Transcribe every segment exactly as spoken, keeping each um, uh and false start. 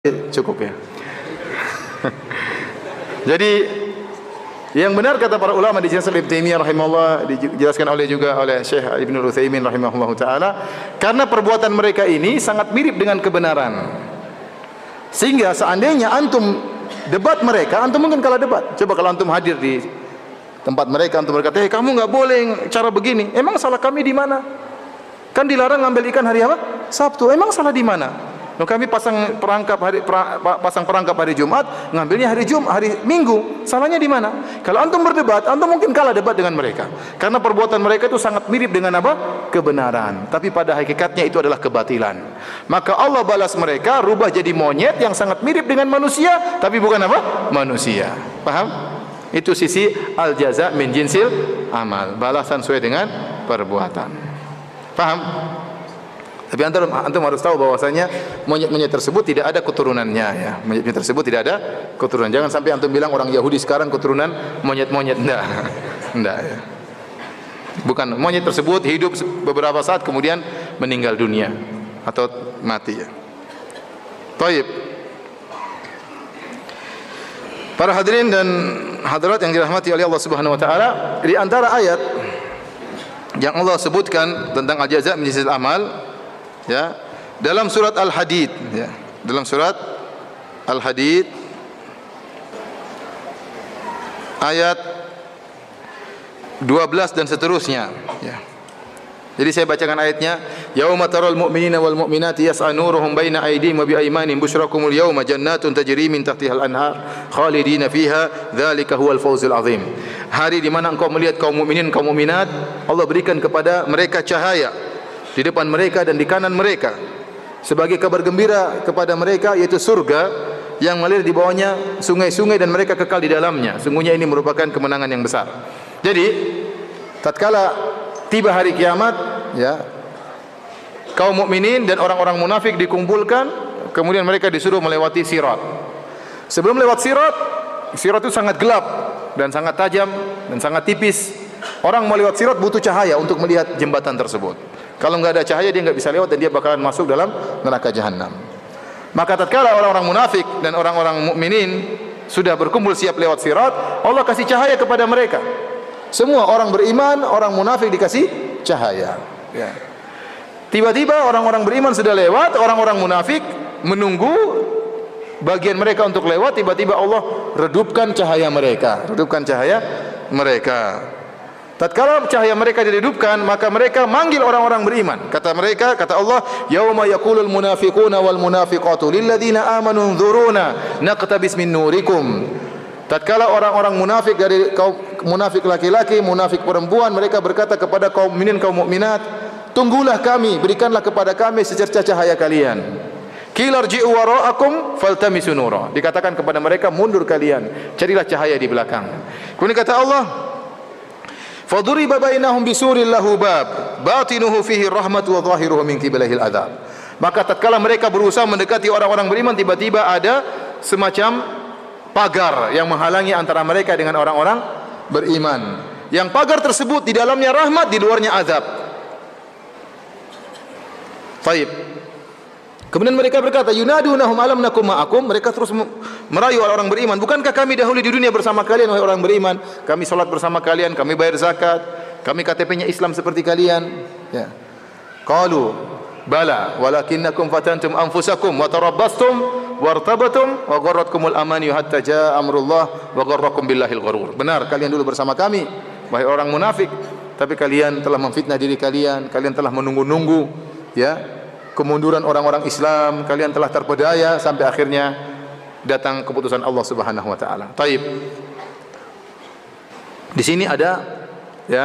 cukup ya. Jadi yang benar kata para ulama di Ibnu Taimiyah rahimahullah, dijelaskan oleh juga oleh Syekh Ibnu Utsaimin rahimahullah taala, karena perbuatan mereka ini sangat mirip dengan kebenaran. Sehingga seandainya antum debat mereka, antum mungkin kalah debat. Coba kalau antum hadir di tempat mereka, antum berkata, "Hei, kamu enggak boleh cara begini." Emang salah kami di mana? Kan dilarang ngambil ikan hari apa? Sabtu. Emang salah di mana? Loh, kami pasang perangkap hari pra, pasang perangkap hari Jumat, ngambilnya hari Jumat, hari Minggu. Salahnya di mana? Kalau antum berdebat, antum mungkin kalah debat dengan mereka. Karena perbuatan mereka itu sangat mirip dengan apa? Kebenaran. Tapi pada hakikatnya itu adalah kebatilan. Maka Allah balas mereka, rubah jadi monyet yang sangat mirip dengan manusia, tapi bukan apa? Manusia. Paham? Itu sisi al-jaza min jinsil amal. Balasan sesuai dengan perbuatan. Paham? Tapi antum, antum harus tahu bahwasanya monyet-monyet tersebut tidak ada keturunannya ya. Monyet-monyet tersebut tidak ada keturunan. Jangan sampai antum bilang orang Yahudi sekarang keturunan monyet-monyet. Enggak. Enggak ya. Bukan, monyet tersebut hidup beberapa saat kemudian meninggal dunia atau mati ya. Baik. Para hadirin dan hadirat yang dirahmati oleh Allah Subhanahu wa taala, di antara ayat yang Allah sebutkan tentang al-jaza' min jinsil amal, ya, dalam surat Al-Hadid, ya, dalam surat Al-Hadid ayat dua belas dan seterusnya, ya. Jadi saya bacakan ayatnya, yauma taral mu'minina wal mu'minati yas'a nuruhum baina aydihim wa bi aymanihim busyrakumul yauma jannatun tajri min tahtihal anhar khalidina fiha dzalika huwal fawzul azim. Hari di mana engkau melihat kaum mukminin kaum mukminat, Allah berikan kepada mereka cahaya di depan mereka dan di kanan mereka sebagai kabar gembira kepada mereka, yaitu surga yang mengalir di bawahnya sungai-sungai dan mereka kekal di dalamnya. Sungguhnya ini merupakan kemenangan yang besar. Jadi tatkala tiba hari kiamat, ya, kaum mukminin dan orang-orang munafik dikumpulkan, kemudian mereka disuruh melewati sirat. Sebelum lewat sirat, sirat itu sangat gelap dan sangat tajam dan sangat tipis. Orang mau lewat sirat butuh cahaya untuk melihat jembatan tersebut. Kalau enggak ada cahaya dia enggak bisa lewat dan dia bakalan masuk dalam neraka jahanam. Maka tatkala orang-orang munafik dan orang-orang mukminin sudah berkumpul siap lewat sirat, Allah kasih cahaya kepada mereka. Semua orang beriman, orang munafik dikasih cahaya. Ya. Tiba-tiba orang-orang beriman sudah lewat, orang-orang munafik menunggu bagian mereka untuk lewat. Tiba-tiba Allah redupkan cahaya mereka, redupkan cahaya mereka. Tatkala cahaya mereka diredupkan, maka mereka manggil orang-orang beriman. Kata mereka, kata Allah, yauma yaqulul munafiquna wal munafiqatu lil ladzina amanu nzuruna naqtabis min nurikum. Tatkala orang-orang munafik dari kaum munafik laki-laki, munafik perempuan, mereka berkata kepada kaum mukminin, kaum mukminat, tunggulah kami, berikanlah kepada kami secercah cahaya kalian. Qila irji'u wara'akum faltamisu nura. Dikatakan kepada mereka, mundur kalian, carilah cahaya di belakang. Kemudian kata Allah, faduriba bainahum bisuril lahu bab batinuhu fihi rahmatu wa zahiruhu min qibalihil adzab. Maka tatkala mereka berusaha mendekati orang-orang beriman, tiba-tiba ada semacam pagar yang menghalangi antara mereka dengan orang-orang beriman. Yang pagar tersebut di dalamnya rahmat, di luarnya azab. Baik. Kemudian mereka berkata, yunadunahum alam nakum ma'akum. Mereka terus merayu orang-orang beriman, bukankah kami dahulu di dunia bersama kalian wahai orang beriman? Kami salat bersama kalian, kami bayar zakat, kami K T P-nya Islam seperti kalian. Ya. Qalu bala walakinnakum fatantum anfusakum wa tarabbastum wartabatum wa gharratkumul amani hatta jaa amrullah wa gharrakum billahil gharur. Benar, kalian dulu bersama kami wahai orang munafik, tapi kalian telah memfitnah diri kalian, kalian telah menunggu-nunggu, ya, kemunduran orang-orang Islam, kalian telah terpedaya sampai akhirnya datang keputusan Allah Subhanahu wa taala. Taib. Di sini ada, ya,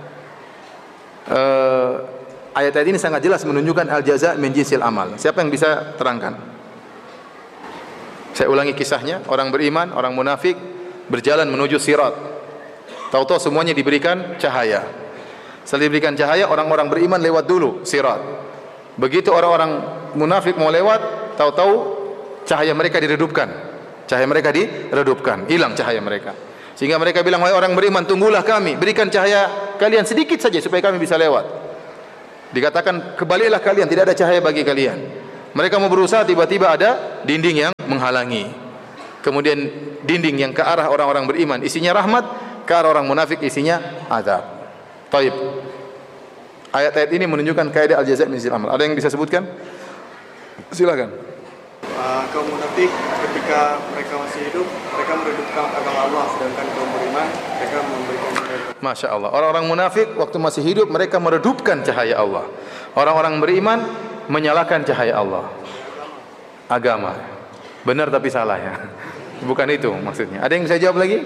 uh, ayat-ayat ini sangat jelas menunjukkan al-jaza' min jinsil amal. Siapa yang bisa terangkan? Saya ulangi kisahnya. Orang beriman, orang munafik berjalan menuju sirat. Tahu-tahu semuanya diberikan cahaya. Setelah diberikan cahaya, orang-orang beriman lewat dulu sirat. Begitu orang-orang munafik mau lewat, tahu-tahu cahaya mereka diredupkan. Cahaya mereka diredupkan, hilang cahaya mereka. Sehingga mereka bilang, wahai orang beriman, tunggulah kami, berikan cahaya kalian sedikit saja supaya kami bisa lewat. Dikatakan, kebaliklah kalian, tidak ada cahaya bagi kalian. Mereka mau berusaha, tiba-tiba ada dinding yang menghalangi. Kemudian dinding yang ke arah orang-orang beriman isinya rahmat, ke arah orang munafik isinya azab. Taib. Ayat-ayat ini menunjukkan kaidah al-jaza' min jinsil amal. Ada yang bisa sebutkan? Silakan. Uh, kaum munafik ketika mereka masih hidup, mereka meredupkan agama Allah, sedangkan kaum beriman mereka memberikan cahaya. Masya Allah. Orang-orang munafik waktu masih hidup mereka meredupkan cahaya Allah. Orang-orang beriman menyalakan cahaya Allah. Agama. Benar tapi salah ya. Bukan itu maksudnya. Ada yang bisa jawab lagi?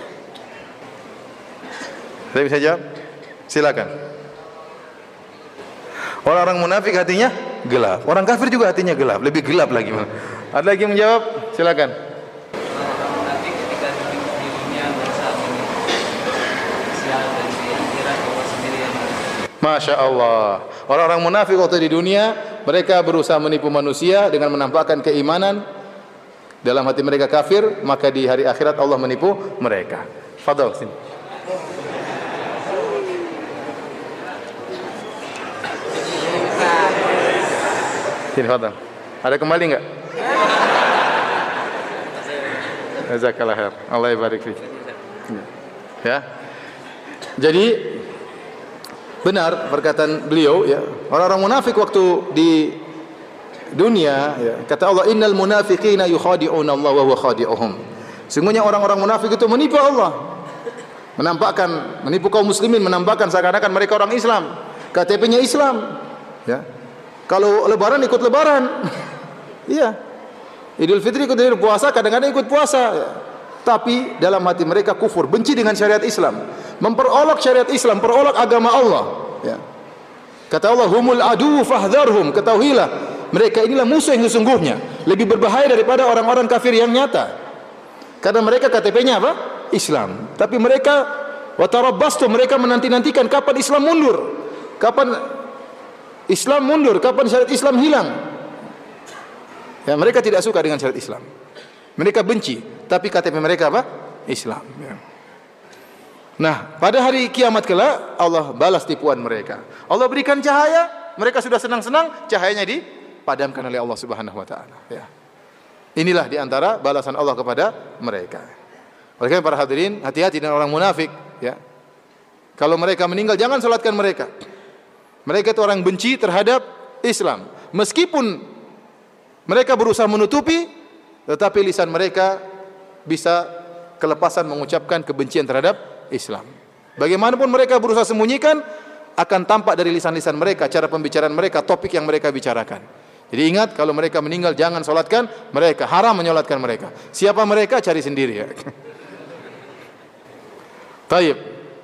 Ada yang bisa jawab? Silakan. Orang-orang munafik hatinya gelap. Orang kafir juga hatinya gelap, lebih gelap lagi. Ada lagi yang menjawab? Silakan. Orang munafik ketika di dunia berusaha sial dan di akhirat Allah sendiri yang Masya Allah. Orang-orang munafik waktu di dunia mereka berusaha menipu manusia dengan menampakkan keimanan, dalam hati mereka kafir, maka di hari akhirat Allah menipu mereka. Fadal sini. Sini fadal. Ada kembali enggak? Jazakallah khair. Allah barik fiik. Ya. Jadi benar perkataan beliau ya. Orang-orang munafik waktu di dunia ya, kata Allah innal munafiqina yukhadi'una Allah wa huwa khadi'uhum. Sungguhnya orang-orang munafik itu menipu Allah. Menampakkan menipu kaum muslimin, menampakkan seakan-akan mereka orang Islam. K T P-nya Islam. Ya. Kalau lebaran ikut lebaran. Iya. Idul Fitri ikut idul puasa, kadang-kadang ikut puasa. Ya. Tapi dalam hati mereka kufur, benci dengan syariat Islam, memperolok syariat Islam, perolok agama Allah. Ya. Kata Allah, humul adu fahdharhum, ketahuilah mereka inilah musuh yang sesungguhnya, lebih berbahaya daripada orang-orang kafir yang nyata. Karena mereka K T P-nya apa? Islam. Tapi mereka watarabbastu, mereka menanti-nantikan kapan Islam mundur. Kapan Islam mundur, kapan syariat Islam hilang. Ya, mereka tidak suka dengan syariat Islam. Mereka benci, tapi K T P mereka apa? Islam. Ya. Nah, pada hari kiamat kelak Allah balas tipuan mereka. Allah berikan cahaya, mereka sudah senang-senang, cahayanya dipadamkan oleh Allah Subhanahu wa taala, ya. Inilah diantara balasan Allah kepada mereka. Oleh karena para hadirin, hati-hati dengan orang munafik, ya. Kalau mereka meninggal jangan salatkan mereka. Mereka itu orang benci terhadap Islam. Meskipun mereka berusaha menutupi, tetapi lisan mereka bisa kelepasan mengucapkan kebencian terhadap Islam. Bagaimanapun mereka berusaha sembunyikan, akan tampak dari lisan-lisan mereka, cara pembicaraan mereka, topik yang mereka bicarakan. Jadi ingat, kalau mereka meninggal jangan solatkan mereka, haram menyolatkan mereka. Siapa mereka? Cari sendiri ya. Taib.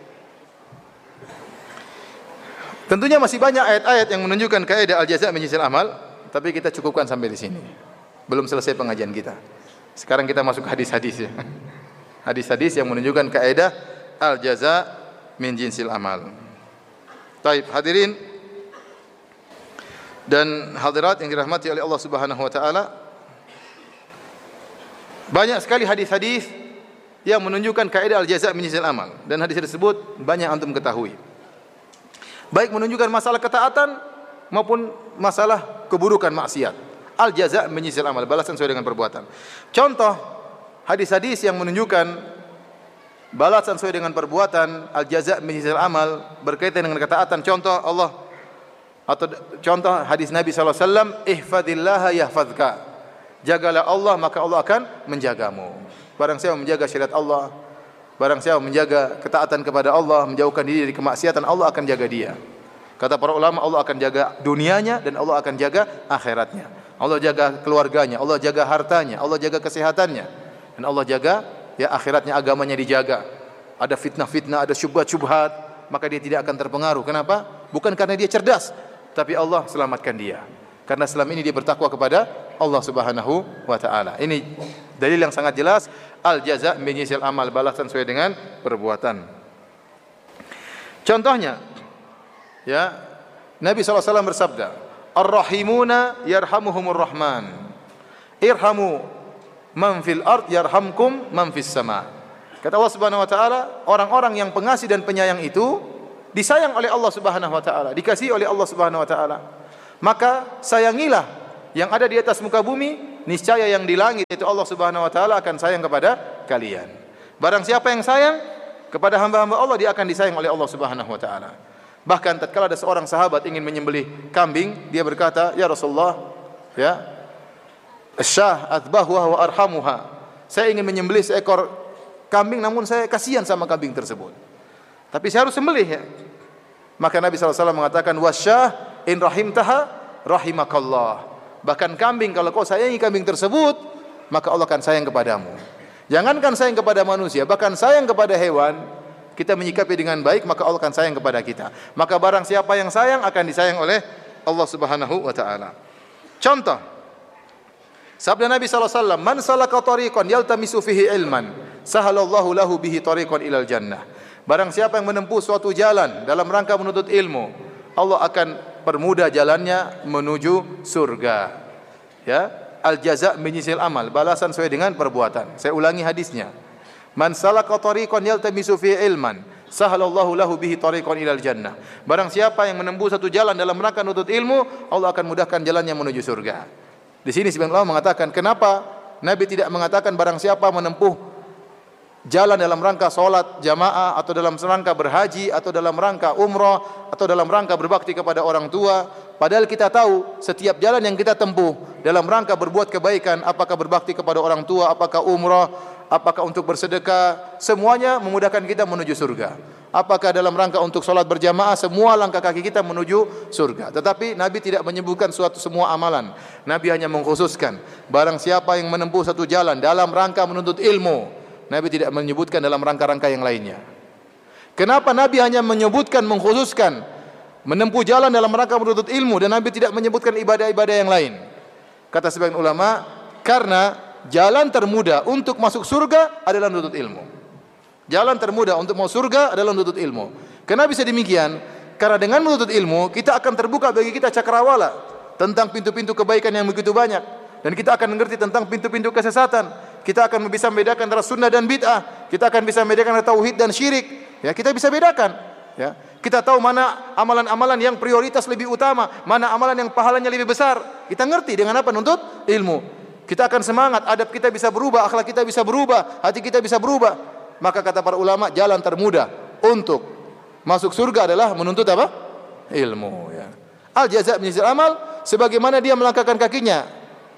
Tentunya masih banyak ayat-ayat yang menunjukkan kaidah al-jaza' min jinsil amal, tapi kita cukupkan sampai di sini. Belum selesai pengajian kita. Sekarang kita masuk hadis-hadis ya. Hadis-hadis yang menunjukkan kaidah al-jaza' min jinsil amal. Taib, hadirin dan hadirat yang dirahmati oleh Allah Subhanahu wa taala. Banyak sekali hadis-hadis yang menunjukkan kaidah al-jaza' min jinsil amal, dan hadis tersebut banyak antum ketahui. Baik menunjukkan masalah ketaatan maupun masalah keburukan maksiat. Al-jaza' min jinsil amal, balasan sesuai dengan perbuatan. Contoh hadis-hadis yang menunjukkan balasan sesuai dengan perbuatan, al-jaza' min jinsil amal, berkaitan dengan ketaatan. Contoh Allah atau contoh hadis Nabi sallallahu alaihi wasallam, ihfadillaha yahfazka. Jagalah Allah maka Allah akan menjagamu. Barang siapa menjaga syariat Allah, barang siapa menjaga ketaatan kepada Allah, menjauhkan diri dari kemaksiatan, Allah akan jaga dia. Kata para ulama, Allah akan jaga dunianya dan Allah akan jaga akhiratnya. Allah jaga keluarganya, Allah jaga hartanya, Allah jaga kesehatannya, dan Allah jaga ya akhiratnya, agamanya dijaga. Ada fitnah-fitnah, ada syubhat-syubhat, maka dia tidak akan terpengaruh. Kenapa? Bukan karena dia cerdas, tapi Allah selamatkan dia. Karena selama ini dia bertakwa kepada Allah Subhanahu wa taala. Ini dalil yang sangat jelas, al-jaza' min jinsil amal, balasan sesuai dengan perbuatan. Contohnya, ya, Nabi sallallahu alaihi wasallam bersabda, ar-rahimuna yarhamuhumur rahman. Irhamu man fil ard yarhamkum man fis sama. Kata Allah Subhanahu wa taala, orang-orang yang pengasih dan penyayang itu disayang oleh Allah Subhanahu wa taala, dikasihi oleh Allah Subhanahu wa taala. Maka sayangilah yang ada di atas muka bumi, niscaya yang di langit itu Allah Subhanahu wa taala akan sayang kepada kalian. Barang siapa yang sayang kepada hamba-hamba Allah, dia akan disayang oleh Allah Subhanahu wa taala. Bahkan tatkala ada seorang sahabat ingin menyembelih kambing, dia berkata, "Ya Rasulullah, ya, asyah adbahuha wa arhamuha." Saya ingin menyembelih seekor kambing, namun saya kasihan sama kambing tersebut. Tapi saya harus sembelih, ya. Maka Nabi sallallahu alaihi wasallam mengatakan, "Wasyah in rahimtaha rahimakallah." Bahkan kambing, kalau kau sayangi kambing tersebut, maka Allah akan sayang kepadamu. Jangankan sayang kepada manusia, bahkan sayang kepada hewan, kita menyikapi dengan baik, maka Allah akan sayang kepada kita. Maka barang siapa yang sayang akan disayang oleh Allah Subhanahu wa taala. Contoh, sabda Nabi sallallahu alaihi wasallam, "Man salaka tariqan yaltamisu fihi ilman, sahalallahu lahu bihi tariqan ilal jannah." Barang siapa yang menempuh suatu jalan dalam rangka menuntut ilmu, Allah akan permudah jalannya menuju surga. Ya, al-jaza' min jinsil amal, balasan sesuai dengan perbuatan. Saya ulangi hadisnya. Man salaka tariqan yaltamisu fihi ilman, sahalallahu lahu bihi tariqan ilal jannah. Barang siapa yang menempuh satu jalan dalam rangka menuntut ilmu, Allah akan mudahkan jalannya menuju surga. Di sini sebagian ulama mengatakan, kenapa Nabi tidak mengatakan barang siapa menempuh jalan dalam rangka solat jamaah, atau dalam rangka berhaji, atau dalam rangka umrah, atau dalam rangka berbakti kepada orang tua. Padahal kita tahu setiap jalan yang kita tempuh dalam rangka berbuat kebaikan, apakah berbakti kepada orang tua, apakah umrah, apakah untuk bersedekah, semuanya memudahkan kita menuju surga. Apakah dalam rangka untuk solat berjamaah, semua langkah kaki kita menuju surga. Tetapi Nabi tidak menyebutkan suatu semua amalan. Nabi hanya mengkhususkan barang siapa yang menempuh satu jalan dalam rangka menuntut ilmu, Nabi tidak menyebutkan dalam rangka-rangka yang lainnya. Kenapa Nabi hanya menyebutkan, mengkhususkan menempuh jalan dalam rangka menuntut ilmu, dan Nabi tidak menyebutkan ibadah-ibadah yang lain? Kata sebagian ulama, karena jalan termudah untuk masuk surga adalah menuntut ilmu. Jalan termudah untuk masuk surga adalah menuntut ilmu. Kenapa bisa demikian? Karena dengan menuntut ilmu, kita akan terbuka bagi kita cakrawala tentang pintu-pintu kebaikan yang begitu banyak, dan kita akan mengerti tentang pintu-pintu kesesatan. Kita akan bisa membedakan antara sunnah dan bid'ah. Kita akan bisa membedakan antara tauhid dan syirik. Ya, kita bisa bedakan. Ya, kita tahu mana amalan-amalan yang prioritas lebih utama, mana amalan yang pahalanya lebih besar. Kita ngerti dengan apa? Nuntut ilmu. Kita akan semangat, adab kita bisa berubah, akhlak kita bisa berubah, hati kita bisa berubah. Maka kata para ulama, jalan termudah untuk masuk surga adalah menuntut apa? Ilmu. Ya. Al jaza' min jinsil amal, sebagaimana dia melangkahkan kakinya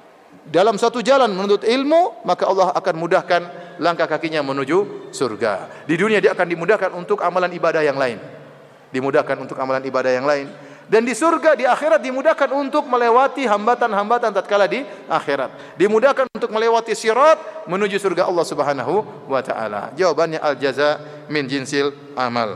dalam satu jalan menuntut ilmu, maka Allah akan mudahkan langkah kakinya menuju surga. Di dunia dia akan dimudahkan untuk amalan ibadah yang lain. Dimudahkan untuk amalan ibadah yang lain. Dan di surga, di akhirat dimudahkan untuk melewati hambatan-hambatan tatkala di akhirat. Dimudahkan untuk melewati sirat menuju surga Allah Subhanahu wa taala. Jawabannya al-jaza' min jinsil amal.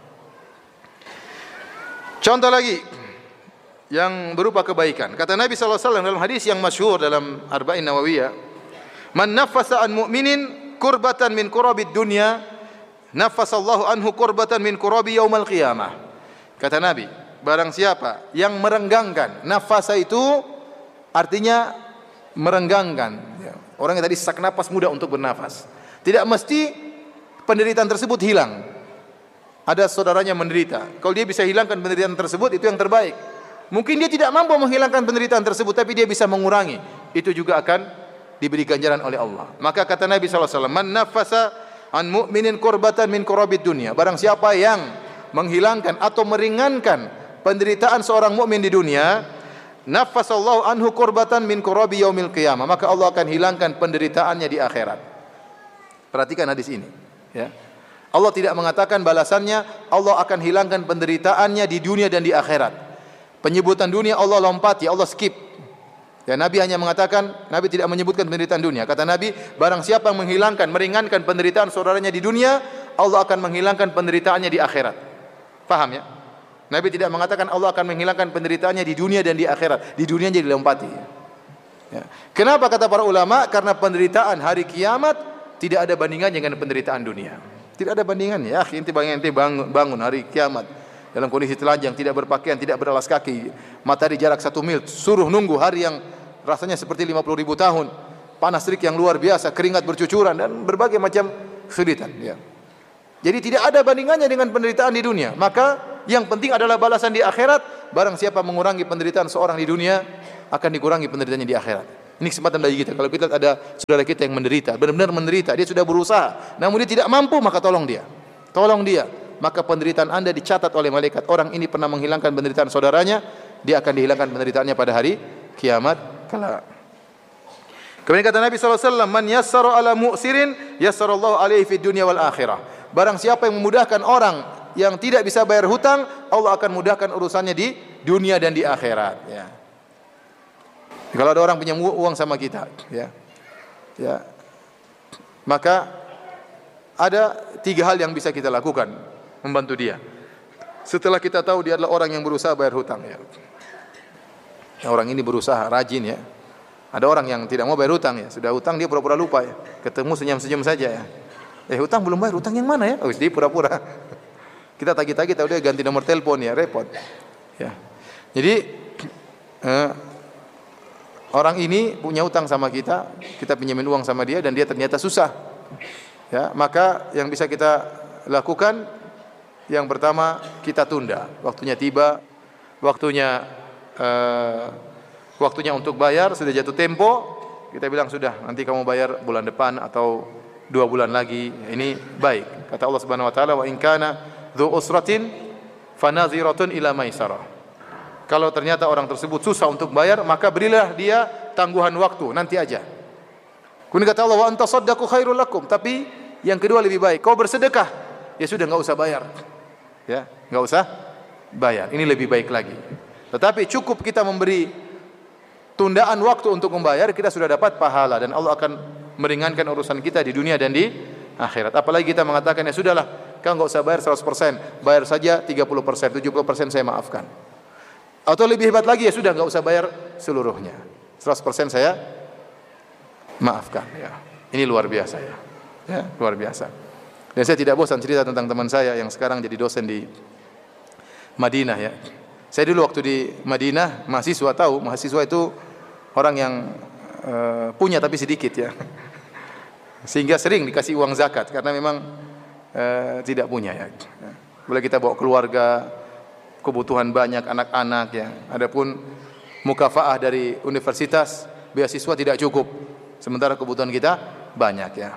Contoh lagi yang berupa kebaikan. Kata Nabi sallallahu alaihi wasallam dalam hadis yang masyhur dalam Arba'in Nawawiyah, "Man naffasa an mu'minin kurbatan min kurabid dunya, naffasallahu anhu kurbatan min kurabi yaumal qiyamah." Kata Nabi, barang siapa yang merenggangkan, nafasa itu artinya merenggangkan. Orang yang tadi sesak nafas mudah untuk bernafas. Tidak mesti penderitaan tersebut hilang. Ada saudaranya menderita. Kalau dia bisa hilangkan penderitaan tersebut, itu yang terbaik. Mungkin dia tidak mampu menghilangkan penderitaan tersebut, tapi dia bisa mengurangi. Itu juga akan diberi ganjaran oleh Allah. Maka kata Nabi sallallahu alaihi wasallam, "Man nafasa an mu'minin kurbatan min kurabid dunya." Barang siapa yang menghilangkan atau meringankan penderitaan seorang mukmin di dunia, nafasallahu anhu kurbatan min kurabi yaumil qiyamah, maka Allah akan hilangkan penderitaannya di akhirat. Perhatikan hadis ini, ya. Allah tidak mengatakan balasannya Allah akan hilangkan penderitaannya di dunia dan di akhirat. Penyebutan dunia Allah lompati, Allah skip. Ya, Nabi hanya mengatakan, Nabi tidak menyebutkan penderitaan dunia. Kata Nabi, barang siapa yang menghilangkan, meringankan penderitaan saudaranya di dunia, Allah akan menghilangkan penderitaannya di akhirat. Faham ya? Nabi tidak mengatakan Allah akan menghilangkan penderitaannya di dunia dan di akhirat. Di dunia jadi dilompati. Ya. Kenapa kata para ulama? Karena penderitaan hari kiamat tidak ada bandingannya dengan penderitaan dunia. Tidak ada bandingannya. Ya, inti bangun, inti bangun, bangun hari kiamat dalam kondisi telanjang, tidak berpakaian, tidak beralas kaki, matahari jarak satu mil, suruh nunggu hari yang rasanya seperti lima puluh ribu tahun, panas terik yang luar biasa, keringat bercucuran dan berbagai macam kesulitan. Ya. Jadi tidak ada bandingannya dengan penderitaan di dunia. Maka yang penting adalah balasan di akhirat. Barang siapa mengurangi penderitaan seorang di dunia, akan dikurangi penderitaannya di akhirat. Ini kesempatan bagi kita. Kalau kita ada saudara kita yang menderita, benar-benar menderita, dia sudah berusaha, namun dia tidak mampu, maka tolong dia. Tolong dia. Maka penderitaan Anda dicatat oleh malaikat. Orang ini pernah menghilangkan penderitaan saudaranya, dia akan dihilangkan penderitaannya pada hari kiamat kelak. Kemudian kata Nabi sallallahu alaihi wasallam, "Man yassara ala mu'sirin, yassarallahu alaihi fid dunya wal akhirah." Barang siapa yang memudahkan orang yang tidak bisa bayar hutang, Allah akan mudahkan urusannya di dunia dan di akhirat, ya. Kalau ada orang punya uang sama kita, ya, ya, maka ada tiga hal yang bisa kita lakukan membantu dia. Setelah kita tahu dia adalah orang yang berusaha bayar hutang, ya. Orang ini berusaha, rajin, ya. Ada orang yang tidak mau bayar hutang, ya. Sudah hutang dia pura-pura lupa, ya. Ketemu senyum-senyum saja, ya. Eh hutang belum bayar, hutang yang mana, ya? Oh, dia pura-pura. Kita tagih-tagih, tahu dia ganti nomor telepon, ya, repot. Ya. Jadi eh, orang ini punya hutang sama kita, kita pinjemin uang sama dia dan dia ternyata susah. Ya, maka yang bisa kita lakukan yang pertama kita tunda. Waktunya tiba, waktunya eh, waktunya untuk bayar sudah jatuh tempo, kita bilang sudah, nanti kamu bayar bulan depan atau dua bulan lagi. Ini baik. Kata Allah Subhanahu wa taala, "Wa in kana dzu usratin fanaziratun ila maisarah." Kalau ternyata orang tersebut susah untuk bayar, maka berilah dia tangguhan waktu, nanti aja. Kemudian kata Allah, "Wa anta saddaqu khairul lakum." Tapi yang kedua lebih baik, kau bersedekah, ya sudah enggak usah bayar. Ya, enggak usah bayar. Ini lebih baik lagi. Tetapi cukup kita memberi tundaan waktu untuk membayar, kita sudah dapat pahala dan Allah akan meringankan urusan kita di dunia dan di akhirat. Apalagi kita mengatakan, ya sudahlah, kau enggak usah bayar seratus persen, bayar saja tiga puluh persen, tujuh puluh persen saya maafkan. Atau lebih hebat lagi, ya sudah enggak usah bayar seluruhnya, seratus persen saya maafkan, ya. Ini luar biasa, ya. Ya, luar biasa. Dan saya tidak bosan cerita tentang teman saya yang sekarang jadi dosen di Madinah, ya. Saya dulu waktu di Madinah, mahasiswa tahu, mahasiswa itu orang yang uh, punya tapi sedikit, ya. Sehingga sering dikasih uang zakat karena memang uh, tidak punya, ya. Boleh kita bawa keluarga, kebutuhan banyak, anak-anak, ya. Adapun mukafaah dari universitas, beasiswa tidak cukup. Sementara kebutuhan kita banyak, ya.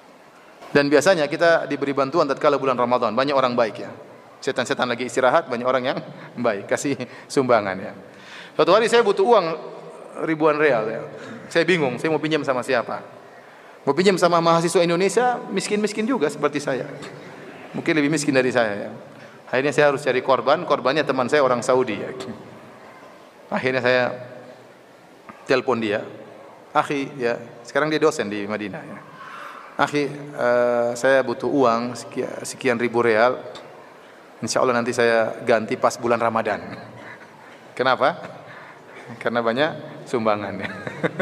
Dan biasanya kita diberi bantuan tatkala bulan Ramadan, banyak orang baik, ya. Setan-setan lagi istirahat, banyak orang yang baik kasih sumbangan, ya. Suatu hari saya butuh uang ribuan real, ya. Saya bingung, saya mau pinjam sama siapa? Mau pinjam sama mahasiswa Indonesia, miskin-miskin juga seperti saya. Mungkin lebih miskin dari saya, ya. Akhirnya saya harus cari korban, korbannya teman saya orang Saudi, ya. Akhirnya saya telepon dia. Akhi, ya, sekarang dia dosen di Madinah, ya. Akhi, uh, saya butuh uang sekian, sekian ribu real. Insya Allah nanti saya ganti pas bulan Ramadan. Kenapa? Karena banyak sumbangan, ya.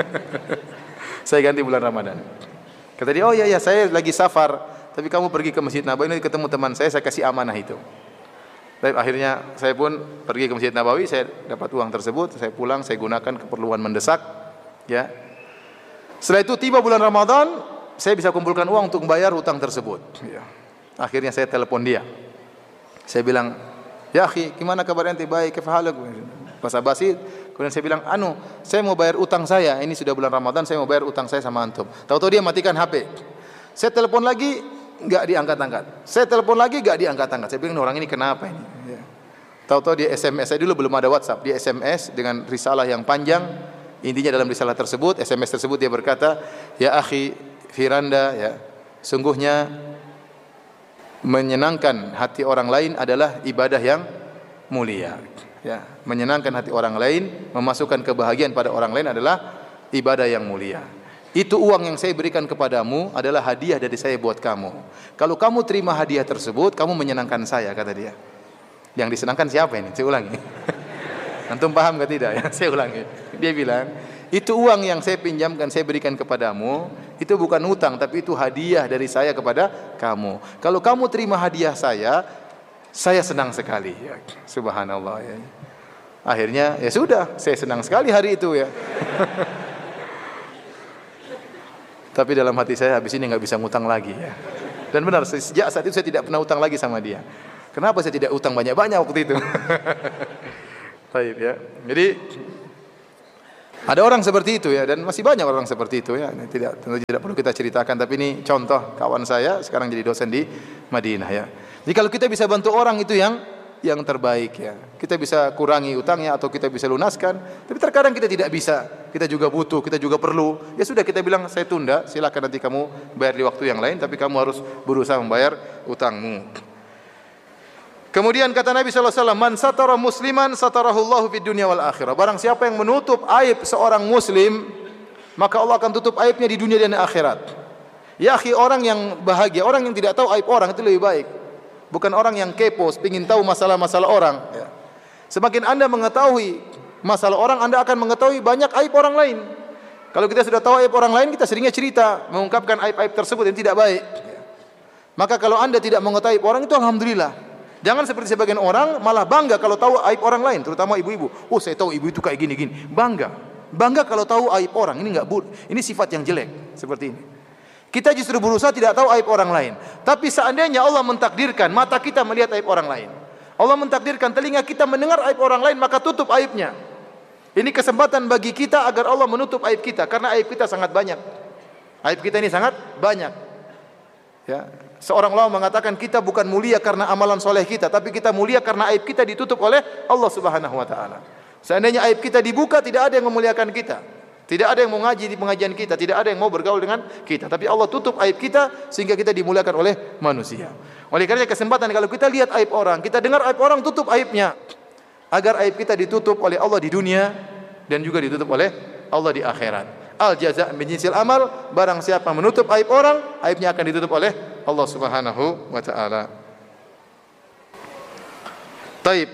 Saya ganti bulan Ramadan. Kata dia, oh iya ya, saya lagi safar, tapi kamu pergi ke Masjid Nabawi, nanti ketemu teman saya, saya kasih amanah itu. Tapi akhirnya saya pun pergi ke Masjid Nabawi, saya dapat uang tersebut, saya pulang, saya gunakan keperluan mendesak, ya. Setelah itu tiba bulan Ramadan, saya bisa kumpulkan uang untuk membayar hutang tersebut, ya. Akhirnya saya telepon dia. Saya bilang, ya akhi, gimana kabar ente? Baik, kefahalak. Basa-basi. Kemudian saya bilang, anu, saya mau bayar utang saya. Ini sudah bulan Ramadan, saya mau bayar utang saya sama antum. Tahu-tahu dia matikan H P. Saya telepon lagi, enggak diangkat-angkat. Saya telepon lagi, enggak diangkat-angkat. Saya bilang, orang ini kenapa ini? Ya. Tahu-tahu dia S M S. Saya dulu belum ada WhatsApp. Dia S M S dengan risalah yang panjang. Intinya dalam risalah tersebut, S M S tersebut dia berkata, ya akhi Firanda, ya, sungguhnya menyenangkan hati orang lain adalah ibadah yang mulia, ya. Menyenangkan hati orang lain, memasukkan kebahagiaan pada orang lain adalah ibadah yang mulia. Itu uang yang saya berikan kepadamu adalah hadiah dari saya buat kamu. Kalau kamu terima hadiah tersebut, kamu menyenangkan saya, kata dia. Yang disenangkan siapa ini? Saya ulangi. Antum paham enggak tidak, ya? Saya ulangi. Dia bilang, itu uang yang saya pinjamkan, saya berikan kepadamu, itu bukan hutang, tapi itu hadiah dari saya kepada kamu. Kalau kamu terima hadiah saya, saya senang sekali, ya. Subhanallah, ya. Akhirnya, ya sudah, saya senang sekali hari itu, ya. Tapi dalam hati saya, habis ini nggak bisa ngutang lagi, ya. Dan benar, sejak saat itu saya tidak pernah utang lagi sama dia. Kenapa saya tidak utang banyak-banyak waktu itu? Baik, ya. Jadi Ada orang seperti itu ya, dan masih banyak orang seperti itu ya. Ini tidak tentu tidak perlu kita ceritakan, tapi ini contoh kawan saya sekarang jadi dosen di Madinah ya. Jadi kalau kita bisa bantu orang itu yang yang terbaik ya. Kita bisa kurangi utangnya atau kita bisa lunaskan, tapi terkadang kita tidak bisa. Kita juga butuh, kita juga perlu. Ya sudah kita bilang saya tunda, silakan nanti kamu bayar di waktu yang lain, tapi kamu harus berusaha membayar utangmu. Kemudian kata Nabi sallallahu alaihi wasallam, "Man satara musliman satarahullahu fid dunya wal akhirah." Barang siapa yang menutup aib seorang muslim, maka Allah akan tutup aibnya di dunia dan akhirat. Ya akhi, orang yang bahagia, orang yang tidak tahu aib orang itu lebih baik. Bukan orang yang kepo, ingin tahu masalah-masalah orang. Ya. Semakin Anda mengetahui masalah orang, Anda akan mengetahui banyak aib orang lain. Kalau kita sudah tahu aib orang lain, kita seringnya cerita, mengungkapkan aib-aib tersebut yang tidak baik. Ya. Maka kalau Anda tidak mengetahui aib orang itu alhamdulillah. Jangan seperti sebagian orang malah bangga kalau tahu aib orang lain, terutama ibu-ibu. Oh, saya tahu ibu itu kayak gini-gini. Bangga. Bangga kalau tahu aib orang. Ini enggak buruk. Ini sifat yang jelek seperti ini. Kita justru berusaha tidak tahu aib orang lain. Tapi seandainya Allah mentakdirkan mata kita melihat aib orang lain, Allah mentakdirkan telinga kita mendengar aib orang lain, maka tutup aibnya. Ini kesempatan bagi kita agar Allah menutup aib kita, karena aib kita sangat banyak. Aib kita ini sangat banyak. Ya. Seorang ulama mengatakan kita bukan mulia karena amalan soleh kita, tapi kita mulia karena aib kita ditutup oleh Allah Subhanahu wa taala. Seandainya aib kita dibuka, tidak ada yang memuliakan kita. Tidak ada yang mau ngaji di pengajian kita, tidak ada yang mau bergaul dengan kita. Tapi Allah tutup aib kita sehingga kita dimuliakan oleh manusia. Oleh karena kesempatan kalau kita lihat aib orang, kita dengar aib orang, tutup aibnya. Agar aib kita ditutup oleh Allah di dunia dan juga ditutup oleh Allah di akhirat. Al jaza' min jinsil amal, barang siapa menutup aib orang, aibnya akan ditutup oleh Allah Subhanahu wa taala. Taib.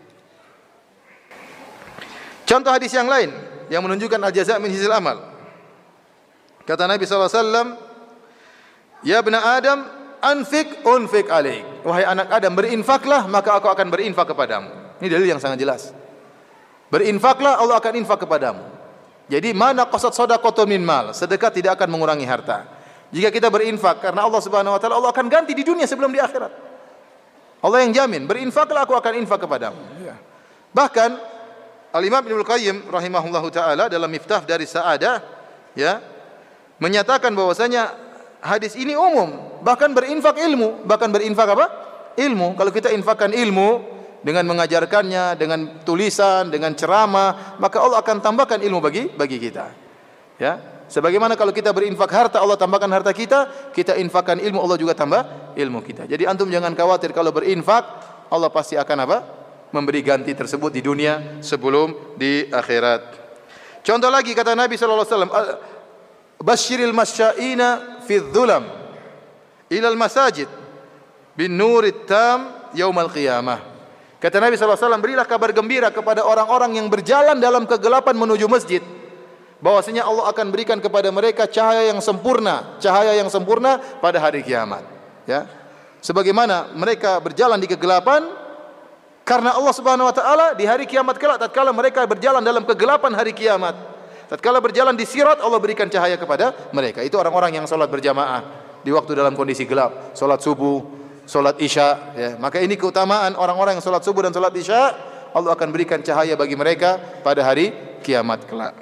Contoh hadis yang lain yang menunjukkan al jaza' min jinsil amal. Kata Nabi sallallahu alaihi wasallam, "Ya ibna Adam, anfik unfik alaik." Wahai anak Adam, berinfaklah maka aku akan berinfak kepadamu. Ini dalil yang sangat jelas. Berinfaklah, Allah akan infak kepadamu. Jadi mana qasad shadaqatu min mal, sedekah tidak akan mengurangi harta. Jika kita berinfak karena Allah Subhanahu wa taala, Allah akan ganti di dunia sebelum di akhirat. Allah yang jamin, berinfaklah aku akan infak kepadamu. Ya. Bahkan Al-Imam Ibnu Qayyim rahimahullahu taala dalam Miftah dari Sa'adah ya menyatakan bahwasanya hadis ini umum, bahkan berinfak ilmu, bahkan berinfak apa? Ilmu. Kalau kita infakkan ilmu dengan mengajarkannya, dengan tulisan, dengan ceramah, maka Allah akan tambahkan ilmu bagi bagi kita. Ya, sebagaimana kalau kita berinfak harta, Allah tambahkan harta kita, kita infakkan ilmu, Allah juga tambah ilmu kita. Jadi antum jangan khawatir kalau berinfak, Allah pasti akan apa? Memberi ganti tersebut di dunia sebelum di akhirat. Contoh lagi kata Nabi sallallahu alaihi wasallam, "Basyiril masya'ina fi dhulam ila al-masajid bin nurit tam yaumal qiyamah." Kata Nabi sallallahu alaihi wasallam, berilah kabar gembira kepada orang-orang yang berjalan dalam kegelapan menuju masjid, bahwasanya Allah akan berikan kepada mereka cahaya yang sempurna, cahaya yang sempurna pada hari kiamat. Ya, sebagaimana mereka berjalan di kegelapan, karena Allah Subhanahu wa taala di hari kiamat kelak, tatkala mereka berjalan dalam kegelapan hari kiamat, tatkala berjalan di sirat, Allah berikan cahaya kepada mereka. Itu orang-orang yang salat berjamaah di waktu dalam kondisi gelap, salat subuh, salat isya, ya. Maka ini keutamaan orang-orang yang salat subuh dan salat isya, Allah akan berikan cahaya bagi mereka pada hari kiamat kelak.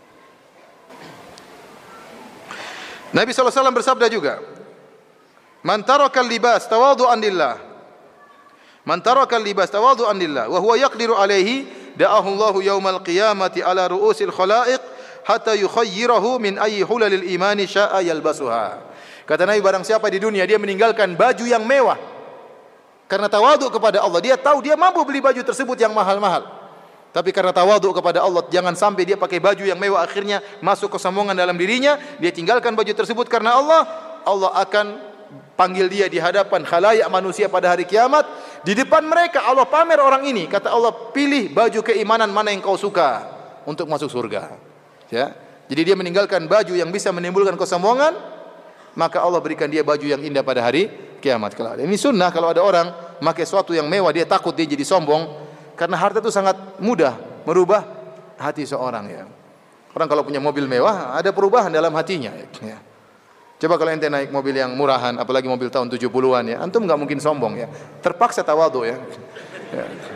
Nabi sallallahu alaihi wasallam bersabda juga, "Man tarakal libas tawadhu'an lillah, man tarakal libas tawadhu'an lillah wa huwa yaqdiru alaihi, da'ahu Allahu yaumal qiyamati ala ru'usil khalaiq hatta yukhayyirahu min ayyi hulalil imani sya'a yalbasuha." Kata Nabi, barang siapa di dunia dia meninggalkan baju yang mewah karena tawaduk kepada Allah, dia tahu dia mampu beli baju tersebut yang mahal-mahal, tapi karena tawaduk kepada Allah, jangan sampai dia pakai baju yang mewah akhirnya masuk kesombongan dalam dirinya, dia tinggalkan baju tersebut karena Allah, Allah akan panggil dia di hadapan khalayak manusia pada hari kiamat, di depan mereka Allah pamer orang ini, kata Allah, pilih baju keimanan mana yang kau suka untuk masuk surga. Ya, jadi dia meninggalkan baju yang bisa menimbulkan kesombongan, maka Allah berikan dia baju yang indah pada hari kiamat kelak. Ini sunnah, kalau ada orang memakai sesuatu yang mewah, dia takut dia jadi sombong, karena harta itu sangat mudah merubah hati seorang. Ya, orang kalau punya mobil mewah ada perubahan dalam hatinya. Ya. Coba kalau ente naik mobil yang murahan, apalagi mobil tahun tujuh puluhan, ya, antum nggak mungkin sombong, ya, terpaksa tawadhu, ya. Ya.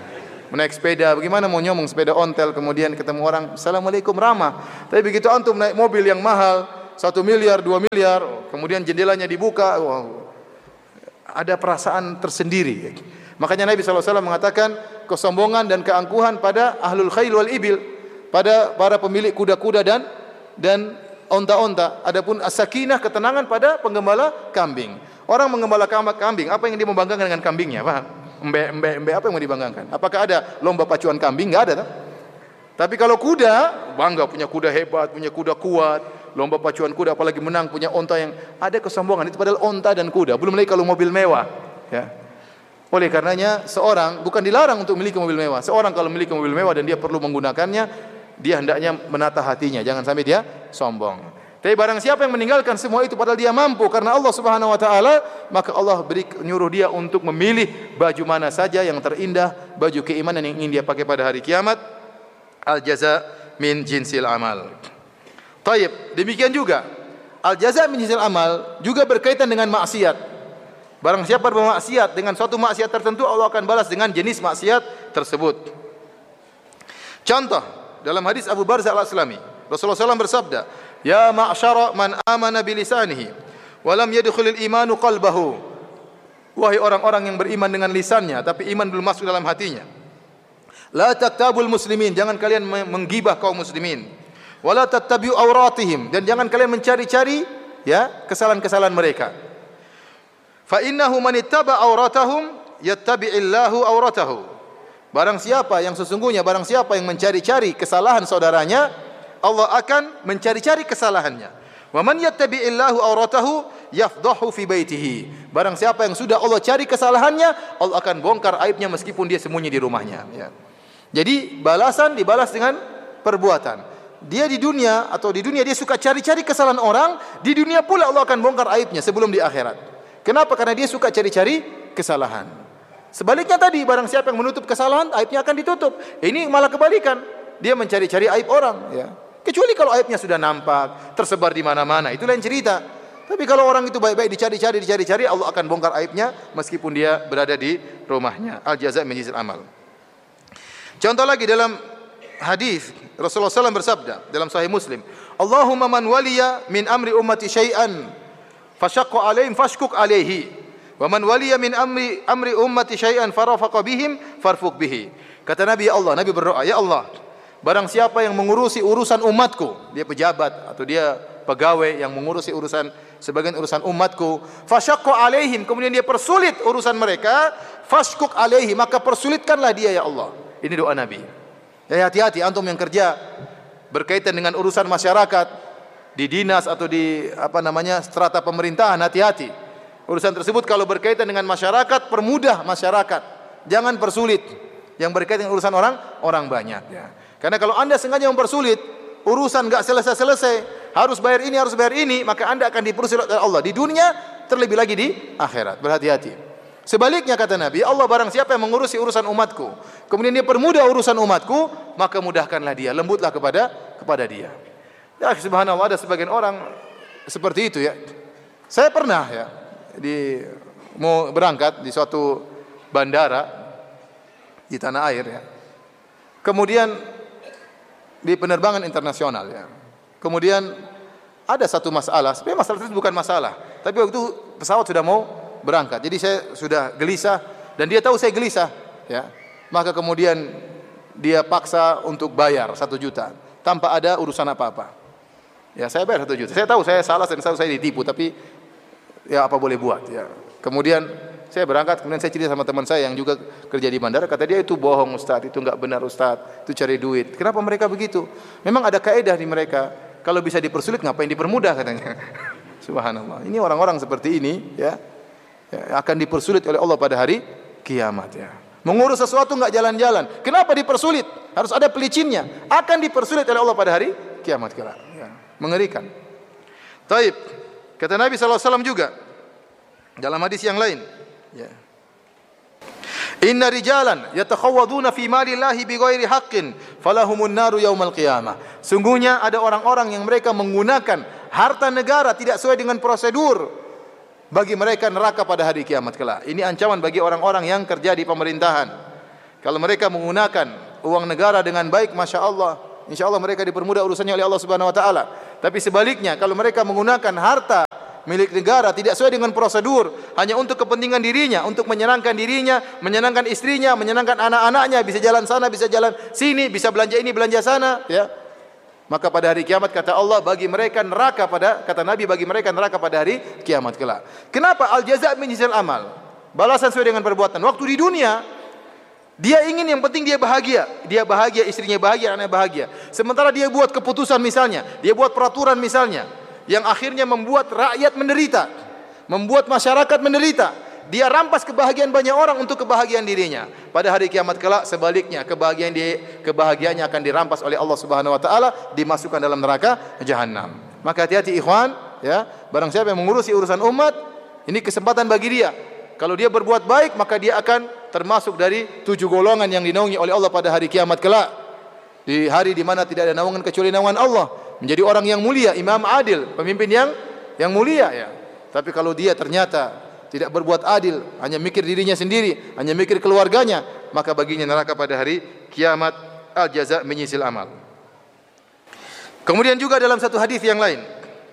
Menaik sepeda, bagaimana mau nyomong sepeda ontel, kemudian ketemu orang, Assalamualaikum, ramah. Tapi begitu antum naik mobil yang mahal, satu miliar, dua miliar, kemudian jendelanya dibuka, wow, ada perasaan tersendiri. Makanya Nabi shallallahu alaihi wasallam mengatakan kesombongan dan keangkuhan pada ahlul khail wal ibil, pada para pemilik kuda-kuda dan dan onta-onta. Adapun as-sakinah, ketenangan pada penggembala kambing. Orang menggembala kambing, apa yang dia membanggakan dengan kambingnya? Paham? Embe, embe, embe, apa yang mau dibanggakan? Apakah ada lomba pacuan kambing? Enggak ada, tak? Tapi kalau kuda, bangga punya kuda hebat, punya kuda kuat, lomba pacuan kuda, apalagi menang punya onta yang ada kesombongan. Itu padahal onta dan kuda. Belum lagi kalau mobil mewah, ya. Oleh karenanya seorang bukan dilarang untuk memiliki mobil mewah. Seorang kalau memiliki mobil mewah dan dia perlu menggunakannya, dia hendaknya menata hatinya, jangan sampai dia sombong. Tapi barang siapa yang meninggalkan semua itu padahal dia mampu karena Allah Subhanahu wa taala, maka Allah beri nyuruh dia untuk memilih baju mana saja yang terindah, baju keimanan yang ingin dia pakai pada hari kiamat. Al jaza min jinsil amal. Taib, demikian juga al jaza min jinsil amal juga berkaitan dengan maksiat. Barang siapa bermaksiat dengan suatu maksiat tertentu, Allah akan balas dengan jenis maksiat tersebut. Contoh, dalam hadis Abu Barzah Al-Aslami, Rasulullah shallallahu alaihi wasallam bersabda, "Ya ma'syara man amana bilisanihi wa lam yadkhulil imanu qalbahu." Wahai orang-orang yang beriman dengan lisannya tapi iman belum masuk dalam hatinya. La taktabul muslimin, jangan kalian menggibah kaum muslimin. Wa la tattabi'u awratihim, dan jangan kalian mencari-cari ya kesalahan-kesalahan mereka. Fa innahu man ittaba awratahum yattabi'illahu awratahu. Barang siapa yang sesungguhnya barang siapa yang mencari-cari kesalahan saudaranya, Allah akan mencari-cari kesalahannya. Wa man yattabi'illahu awratahu yafdahu fi baitihi. Barang siapa yang sudah Allah cari kesalahannya, Allah akan bongkar aibnya meskipun dia sembunyi di rumahnya, ya. Jadi balasan dibalas dengan perbuatan. Dia di dunia atau di dunia dia suka cari-cari kesalahan orang, di dunia pula Allah akan bongkar aibnya sebelum di akhirat. Kenapa? Karena dia suka cari-cari kesalahan. Sebaliknya tadi, barang siapa yang menutup kesalahan, aibnya akan ditutup. Ini malah kebalikan. Dia mencari-cari aib orang, ya. Kecuali kalau aibnya sudah nampak, tersebar di mana-mana, itu lain cerita. Tapi kalau orang itu baik-baik dicari-cari, dicari-cari, Allah akan bongkar aibnya meskipun dia berada di rumahnya. Al jaza' min jinsil amal. Contoh lagi dalam hadis Rasulullah shallallahu alaihi wasallam bersabda dalam Sahih Muslim, Allahumma man waliya min amri ummati syai'an fashaqqa alaihim fashkuk alaihi, wa man waliya min amri amri ummati syai'an farafaqa bihim farfuq bihi. Kata Nabi, ya Allah, Nabi berdoa, ya Allah, barang siapa yang mengurusi urusan umatku, dia pejabat atau dia pegawai yang mengurusi urusan sebagian urusan umatku, fashaqqa alaihim, kemudian dia persulit urusan mereka, fashkuk alaihi, maka persulitkanlah dia ya Allah. Ini doa Nabi. Ya, hati-hati antum yang kerja berkaitan dengan urusan masyarakat di dinas atau di apa namanya strata pemerintahan, hati-hati. Urusan tersebut kalau berkaitan dengan masyarakat, permudah masyarakat, jangan persulit. Yang berkaitan dengan urusan orang orang banyak, ya. Karena kalau Anda sengaja mempersulit, urusan enggak selesai-selesai, harus bayar ini, harus bayar ini, maka Anda akan dipersulit oleh Allah di dunia, terlebih lagi di akhirat. Berhati-hati. Sebaliknya kata Nabi, Allah barang siapa yang mengurusi urusan umatku, kemudian dia permudah urusan umatku, maka mudahkanlah dia, lembutlah kepada kepada dia. Ya subhanallah, ada sebagian orang seperti itu, ya. Saya pernah ya di mau berangkat di suatu bandara di tanah air, ya. Kemudian di penerbangan internasional, ya. Kemudian ada satu masalah, sebenarnya masalah itu bukan masalah, tapi waktu itu pesawat sudah mau berangkat. Jadi saya sudah gelisah dan dia tahu saya gelisah, ya. Maka kemudian dia paksa untuk bayar satu juta tanpa ada urusan apa-apa. Ya, saya bayar satu juta. Saya tahu saya salah dan saya ditipu, tapi ya apa boleh buat, ya. Kemudian saya berangkat, kemudian saya cerita sama teman saya yang juga kerja di bandara, kata dia itu bohong Ustaz, itu enggak benar Ustaz, itu cari duit. Kenapa mereka begitu? Memang ada kaidah di mereka, kalau bisa dipersulit ngapain dipermudah katanya. Subhanallah. Ini orang-orang seperti ini, ya. Ya, akan dipersulit oleh Allah pada hari kiamat, ya. Mengurus sesuatu enggak jalan-jalan. Kenapa dipersulit? Harus ada pelicinnya. Akan dipersulit oleh Allah pada hari kiamat kelak, ya. Mengerikan. Taib. Kata Nabi sallallahu alaihi wasallam juga dalam hadis yang lain, ya. Inna rijalan yatakhawaduna fi malillahi bighairi haqqin falahumun naru yaumal qiyamah. Sungguhnya ada orang-orang yang mereka menggunakan harta negara tidak sesuai dengan prosedur, bagi mereka neraka pada hari kiamat kelak. Ini ancaman bagi orang-orang yang kerja di pemerintahan. Kalau mereka menggunakan uang negara dengan baik, Masya Allah, insya Allah mereka dipermudah urusannya oleh Allah Subhanahu Wa Taala. Tapi sebaliknya, kalau mereka menggunakan harta milik negara tidak sesuai dengan prosedur, hanya untuk kepentingan dirinya, untuk menyenangkan dirinya, menyenangkan istrinya, menyenangkan anak-anaknya, bisa jalan sana, bisa jalan sini, bisa belanja ini, belanja sana, ya. Maka pada hari kiamat kata Allah, bagi mereka neraka pada kata Nabi bagi mereka neraka pada hari kiamat kelak. Kenapa? Al jaza' min jinsil amal. Balasan sesuai dengan perbuatan. Waktu di dunia dia ingin yang penting dia bahagia, dia bahagia, istrinya bahagia, anaknya bahagia. Sementara dia buat keputusan misalnya, dia buat peraturan misalnya, yang akhirnya membuat rakyat menderita, membuat masyarakat menderita. Dia rampas kebahagiaan banyak orang untuk kebahagiaan dirinya. Pada hari kiamat kelak sebaliknya, kebahagiaan dia, kebahagiaannya akan dirampas oleh Allah Subhanahu Wa Taala, dimasukkan dalam neraka jahanam. Maka hati-hati ikhwan, ya. Barang siapa yang mengurusi urusan umat, ini kesempatan bagi dia. Kalau dia berbuat baik, maka dia akan termasuk dari tujuh golongan yang dinaungi oleh Allah pada hari kiamat kelak. Di hari di mana tidak ada naungan kecuali naungan Allah. Menjadi orang yang mulia, imam adil, pemimpin yang yang mulia, ya. Tapi kalau dia ternyata tidak berbuat adil, hanya mikir dirinya sendiri, hanya mikir keluarganya, maka baginya neraka pada hari kiamat. Al jaza' min jinsil amal. Kemudian juga dalam satu hadis yang lain,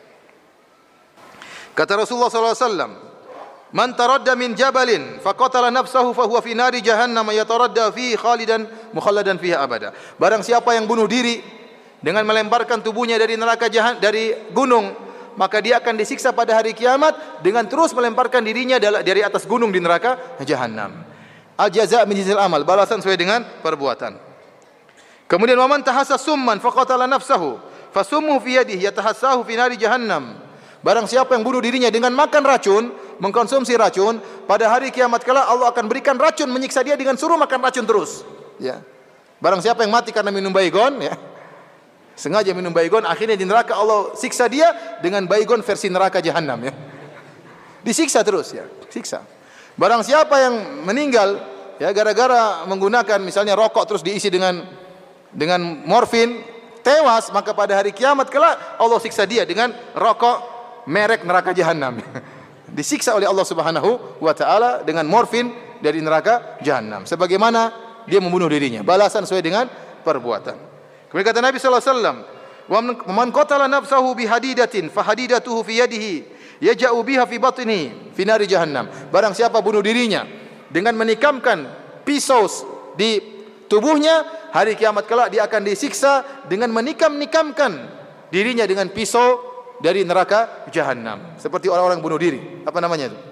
kata Rasulullah sallallahu alaihi wasallam, man taradda min jabalin faqatala nafsahu fahuwa fi nari jahannam yataradda fihi khalidan mukhalladan fiha abada. Barang siapa yang bunuh diri dengan melemparkan tubuhnya dari neraka jahan dari gunung, maka dia akan disiksa pada hari kiamat dengan terus melemparkan dirinya dari atas gunung di neraka jahanam. Al jaza' min jinsil amal, balasan sesuai dengan perbuatan. Kemudian wa man tahassa summan faqatala nafsahu fasummu fi yadihi yatahassahu fi nari jahannam. Barang siapa yang bunuh dirinya dengan makan racun, mengkonsumsi racun, pada hari kiamat kelak Allah akan berikan racun menyiksa dia dengan suruh makan racun terus, ya. Barang siapa yang mati karena minum baygon, ya, sengaja minum baygon, akhirnya di neraka Allah siksa dia dengan baygon versi neraka jahanam, ya. Disiksa terus, ya, siksa. Barang siapa yang meninggal, ya, gara-gara menggunakan misalnya rokok terus diisi dengan dengan morfin, tewas, maka pada hari kiamat kelak Allah siksa dia dengan rokok merek neraka jahanam. Disiksa oleh Allah Subhanahu wa taala dengan morfin dari neraka jahanam. Sebagaimana dia membunuh dirinya, balasan sesuai dengan perbuatan. Kemudian kata Nabi sallallahu alaihi wasallam, "Wa man qatala nafsahu bi hadidatin fa hadidatuhu fi yadihi yaja'u biha fi batni fi nari jahannam." Barang siapa bunuh dirinya dengan menikamkan pisau di tubuhnya, hari kiamat kelak dia akan disiksa dengan menikam-nikamkan dirinya dengan pisau dari neraka jahanam. Seperti orang-orang bunuh diri. Apa namanya itu?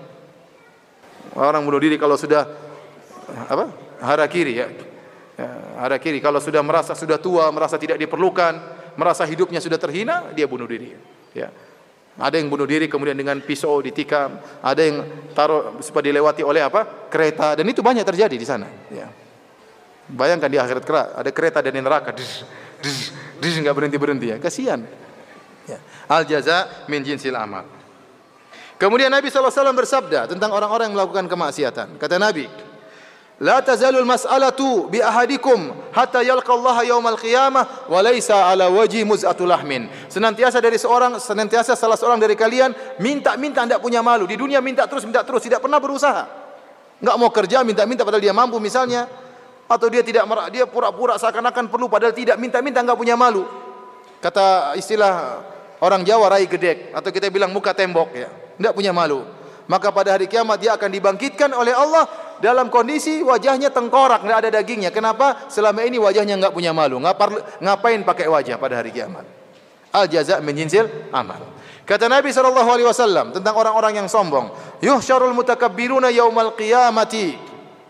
Orang bunuh diri kalau sudah apa? Harakiri, ya. Ya, harakiri kalau sudah merasa sudah tua, merasa tidak diperlukan, merasa hidupnya sudah terhina, dia bunuh diri. Ya. Ada yang bunuh diri kemudian dengan pisau ditikam, ada yang taruh supaya dilewati oleh apa? Kereta, dan itu banyak terjadi di sana, ya. Bayangkan di akhirat kelak ada kereta dan di neraka, dis dis dis enggak berhenti-berhenti, ya. Kasihan. Ya. Al jaza' min jinsil amal. Kemudian Nabi sallallahu alaihi wasallam bersabda tentang orang-orang yang melakukan kemaksiatan. Kata Nabi, "La tazalul mas'alatu bi ahadikum hatta yalqa Allah yaumal qiyamah wa laisa ala wajhi muz'atu lahmin." Senantiasa dari seorang, senantiasa salah seorang dari kalian minta-minta tidak punya malu. Di dunia minta terus, minta terus, tidak pernah berusaha. Enggak mau kerja, minta-minta padahal dia mampu misalnya, atau dia tidak dia pura-pura seakan-akan perlu padahal tidak, minta-minta enggak punya malu. Kata istilah orang Jawa, rai gedek, atau kita bilang muka tembok, ya. Tidak punya malu. Maka pada hari kiamat dia akan dibangkitkan oleh Allah dalam kondisi wajahnya tengkorak, tidak ada dagingnya. Kenapa? Selama ini wajahnya enggak punya malu. Ngapar, ngapain pakai wajah pada hari kiamat? Al jaza' min jinsil amal. Kata Nabi sallallahu alaihi wasallam tentang orang-orang yang sombong, yuhsyarul mutakabbiruna yaumal qiyamati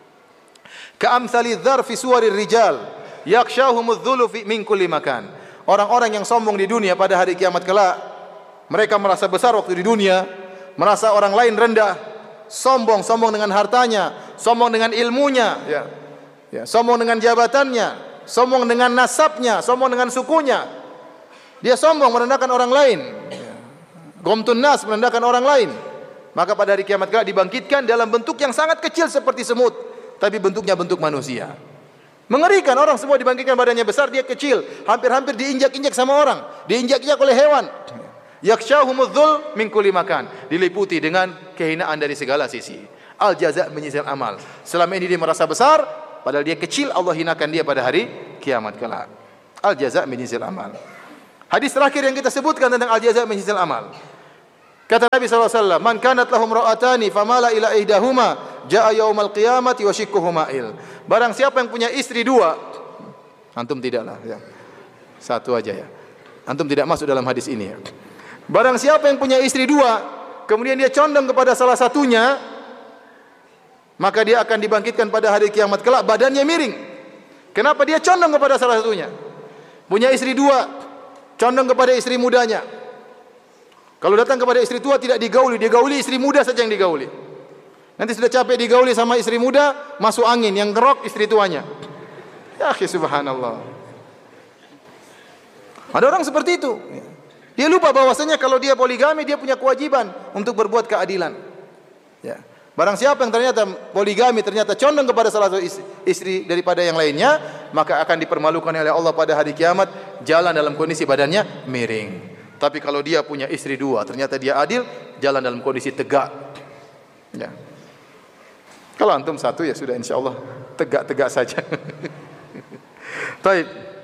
ka'amsali dzar fi suwarir rijal yakshahumudz dzulu min kulli makan. Orang-orang yang sombong di dunia pada hari kiamat kelak, mereka merasa besar waktu di dunia, merasa orang lain rendah, sombong, sombong dengan hartanya, sombong dengan ilmunya, ya. Ya, sombong dengan jabatannya, sombong dengan nasabnya, sombong dengan sukunya. Dia sombong merendahkan orang lain. Ya. Gomtun nas, merendahkan orang lain. Maka pada hari kiamat kelak dibangkitkan dalam bentuk yang sangat kecil seperti semut, tapi bentuknya bentuk manusia. Mengerikan, orang semua dibangkitkan badannya besar, dia kecil, hampir-hampir diinjak-injak sama orang, diinjak-injak oleh hewan. Yakshahumudz dzul min kulli makan, diliputi dengan kehinaan dari segala sisi. Al jaza' min jinsil amal. Selama ini dia merasa besar, padahal dia kecil, Allah hinakan dia pada hari kiamat kelak. Al jaza' min jinsil amal. Hadis terakhir yang kita sebutkan tentang al jaza' min jinsil amal. Kata Nabi sallallahu alaihi wasallam, "Man kanat lahum ra'atani famala ila ihdahuma, jaa yaumal qiyamati wa shikkuhu ma'il." Barang siapa yang punya istri dua, antum tidaklah ya. Satu aja ya. Antum tidak masuk dalam hadis ini ya. Barang siapa yang punya istri dua, kemudian dia condong kepada salah satunya, maka dia akan dibangkitkan pada hari kiamat kelak badannya miring. Kenapa dia condong kepada salah satunya? Punya istri dua, condong kepada istri mudanya. Kalau datang kepada istri tua tidak digauli, digauli istri muda saja yang digauli. Nanti sudah capek digauli sama istri muda, masuk angin, yang ngerok istri tuanya. Ya akhi, subhanallah. Ada orang seperti itu. Dia lupa bahwasanya kalau dia poligami, dia punya kewajiban untuk berbuat keadilan. Ya. Barang siapa yang ternyata poligami, ternyata condong kepada salah satu istri daripada yang lainnya, maka akan dipermalukan oleh Allah pada hari kiamat, jalan dalam kondisi badannya miring. Tapi kalau dia punya istri dua, ternyata dia adil, jalan dalam kondisi tegak. Ya. Kalau antum satu ya sudah, insya Allah tegak-tegak saja. Baik.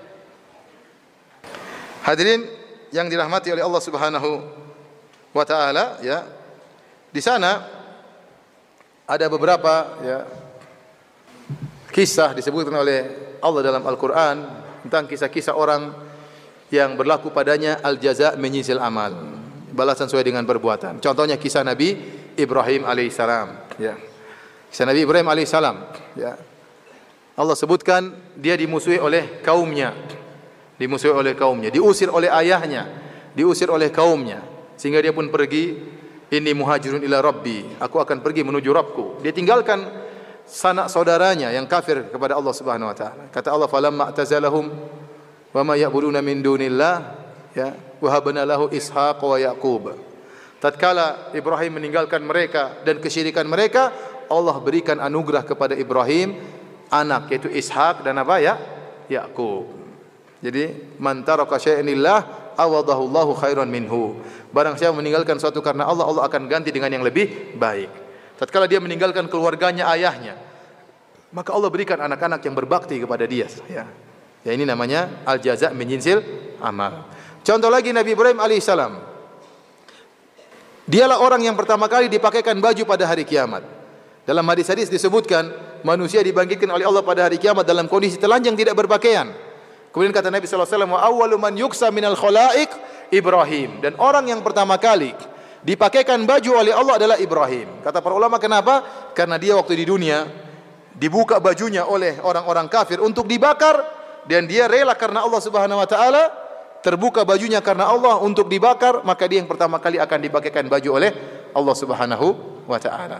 Hadirin yang dirahmati oleh Allah Subhanahu wa taala, ya. Di sana ada beberapa ya kisah disebutkan oleh Allah dalam Al-Qur'an tentang kisah-kisah orang yang berlaku padanya al jaza' min jinsil amal, balasan sesuai dengan perbuatan. Contohnya kisah Nabi Ibrahim alaihissalam, ya. Kisah Nabi Ibrahim alaihissalam, ya. Allah sebutkan dia dimusuhi oleh kaumnya. Dimusuhi oleh kaumnya, diusir oleh ayahnya, diusir oleh kaumnya, sehingga dia pun pergi. Inni muhajirun ila rabbi, aku akan pergi menuju Rabbku. Dia tinggalkan sanak saudaranya yang kafir kepada Allah Subhanahu wa taala. Kata Allah, falamma i'tazalahum wa ma ya'buduna min dunillah, ya, wa habana lahu Ishaq wa Yaqub. Tatkala Ibrahim meninggalkan mereka dan kesyirikan mereka, Allah berikan anugerah kepada Ibrahim anak, yaitu Ishaq dan apa ya? Yaqub. Jadi man taraka syai'an lillah awadahu Allahu khairan minhu. Barang siapa meninggalkan suatu karena Allah, Allah akan ganti dengan yang lebih baik. Tatkala dia meninggalkan keluarganya, ayahnya, maka Allah berikan anak-anak yang berbakti kepada dia. Ya, ya ini namanya al jaza' min jinsil amal. Contoh lagi Nabi Ibrahim alaihissalam. Dialah orang yang pertama kali dipakaikan baju pada hari kiamat. Dalam hadis-hadis disebutkan manusia dibangkitkan oleh Allah pada hari kiamat dalam kondisi telanjang, tidak berpakaian. Kemudian kata Nabi sallallahu alaihi wasallam, wa awwalu man yuksa minal khalaiq Ibrahim, dan orang yang pertama kali dipakaikan baju oleh Allah adalah Ibrahim. Kata para ulama, kenapa? Karena dia waktu di dunia dibuka bajunya oleh orang-orang kafir untuk dibakar, dan dia rela karena Allah Subhanahu wa taala, terbuka bajunya karena Allah untuk dibakar, maka dia yang pertama kali akan dipakaikan baju oleh Allah Subhanahu wa taala.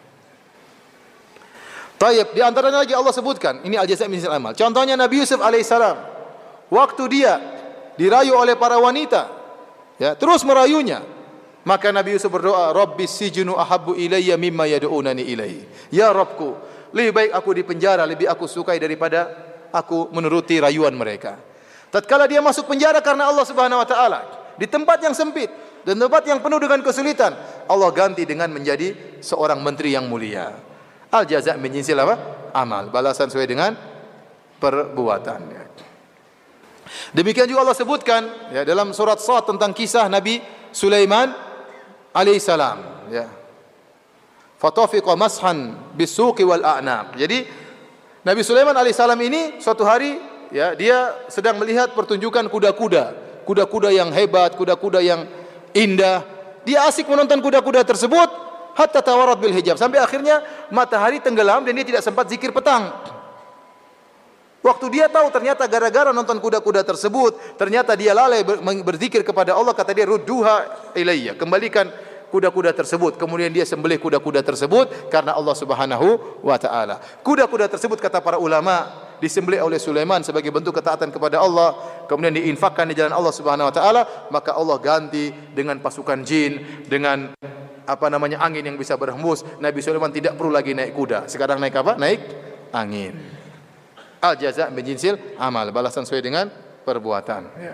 Tayyib, di antaranya lagi Allah sebutkan, ini al jaza' min jinsil amal. Contohnya Nabi Yusuf alaihissalam. Waktu dia dirayu oleh para wanita, ya, terus merayunya, maka Nabi Yusuf berdoa, Rabbis sijnu ahabbu ilayya mimma yad'unani ilaihi. Ya Rabbku, lebih baik aku di penjara, lebih aku sukai daripada aku menuruti rayuan mereka. Tatkala dia masuk penjara karena Allah Subhanahu wa taala, di tempat yang sempit dan tempat yang penuh dengan kesulitan, Allah ganti dengan menjadi seorang menteri yang mulia. Al jaza' min jinsil apa? Amal, balasan sesuai dengan perbuatan. Demikian juga Allah sebutkan ya dalam surat Shad tentang kisah Nabi Sulaiman alaihissalam, ya. Fatafiqa mashan bisuqi wal a'naq. Jadi Nabi Sulaiman alaihissalam ini suatu hari ya dia sedang melihat pertunjukan kuda-kuda, kuda-kuda yang hebat, kuda-kuda yang indah. Dia asik menonton kuda-kuda tersebut hatta tawarat bil hijab, sampai akhirnya matahari tenggelam dan dia tidak sempat zikir petang. Waktu dia tahu ternyata gara-gara nonton kuda-kuda tersebut, ternyata dia lalai berzikir kepada Allah, kata dia rudduha ilayya, kembalikan kuda-kuda tersebut. Kemudian dia sembelih kuda-kuda tersebut karena Allah Subhanahu wa taala. Kuda-kuda tersebut kata para ulama disembelih oleh Sulaiman sebagai bentuk ketaatan kepada Allah, kemudian diinfakkan di jalan Allah Subhanahu wa taala, maka Allah ganti dengan pasukan jin, dengan apa namanya angin yang bisa berhembus. Nabi Sulaiman tidak perlu lagi naik kuda, sekarang naik apa? Naik angin. Al jaza' min jinsil amal, balasan sesuai dengan perbuatan. Ya.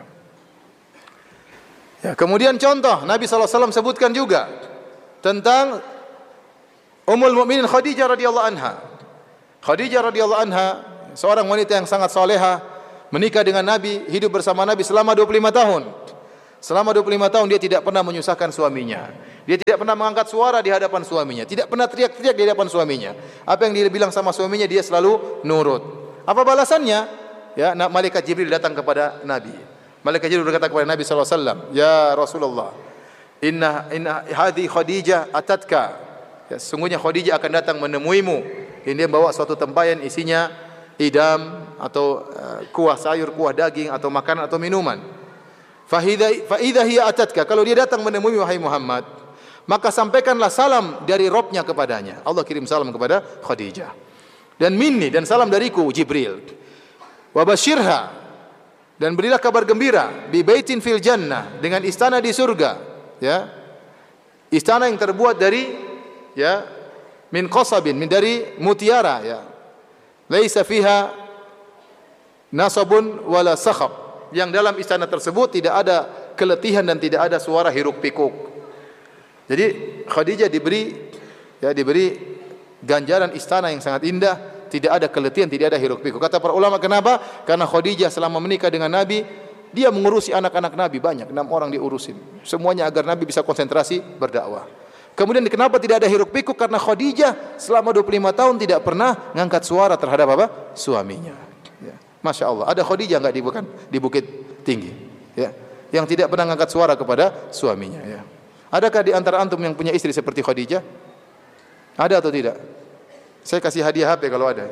Ya, kemudian contoh Nabi sallallahu alaihi wasallam sebutkan juga tentang Ummul Mukminin Khadijah radhiyallahu anha. Khadijah radhiyallahu anha, seorang wanita yang sangat salehah, menikah dengan Nabi, hidup bersama Nabi selama dua puluh lima tahun. Selama dua puluh lima tahun dia tidak pernah menyusahkan suaminya. Dia tidak pernah mengangkat suara di hadapan suaminya, tidak pernah teriak-teriak di hadapan suaminya. Apa yang dia bilang sama suaminya dia selalu nurut. Apa balasannya? Ya, malaikat Jibril datang kepada Nabi. Malaikat Jibril berkata kepada Nabi sallallahu alaihi wasallam, "Ya Rasulullah, inna inna hadhi Khadijah atatka." Ya, sesungguhnya Khadijah akan datang menemuimu. Ini dia bawa suatu tempayan isinya idam atau uh, kuah sayur, kuah daging atau makanan atau minuman. Fa idza hiya atatka, kalau dia datang menemui wahai Muhammad, maka sampaikanlah salam dari Rabbnya kepadanya. Allah kirim salam kepada Khadijah. Dan minni, dan salam dariku Jibril. Wa basyirha, dan berilah kabar gembira bi baitin fil jannah, dengan istana di surga, ya. Istana yang terbuat dari ya min qasabin, min dari mutiara, ya. Laisa fiha nasabun wala sakhab. Yang dalam istana tersebut tidak ada keletihan dan tidak ada suara hiruk pikuk. Jadi Khadijah diberi ya diberi ganjaran istana yang sangat indah, tidak ada keletihan, tidak ada hiruk pikuk. Kata para ulama, kenapa? Karena Khadijah selama menikah dengan Nabi, dia mengurusi anak-anak Nabi banyak, enam orang diurusin. Semuanya agar Nabi bisa konsentrasi berdakwah. Kemudian kenapa tidak ada hiruk pikuk? Karena Khadijah selama dua puluh lima tahun tidak pernah mengangkat suara terhadap apa? Suaminya. Ya. Masya Allah. Ada Khadijah enggak di bukan di Bukit Tinggi? Ya. Yang tidak pernah mengangkat suara kepada suaminya. Ya. Adakah di antara antum yang punya istri seperti Khadijah? Ada atau tidak? Saya kasih hadiah H P kalau ada.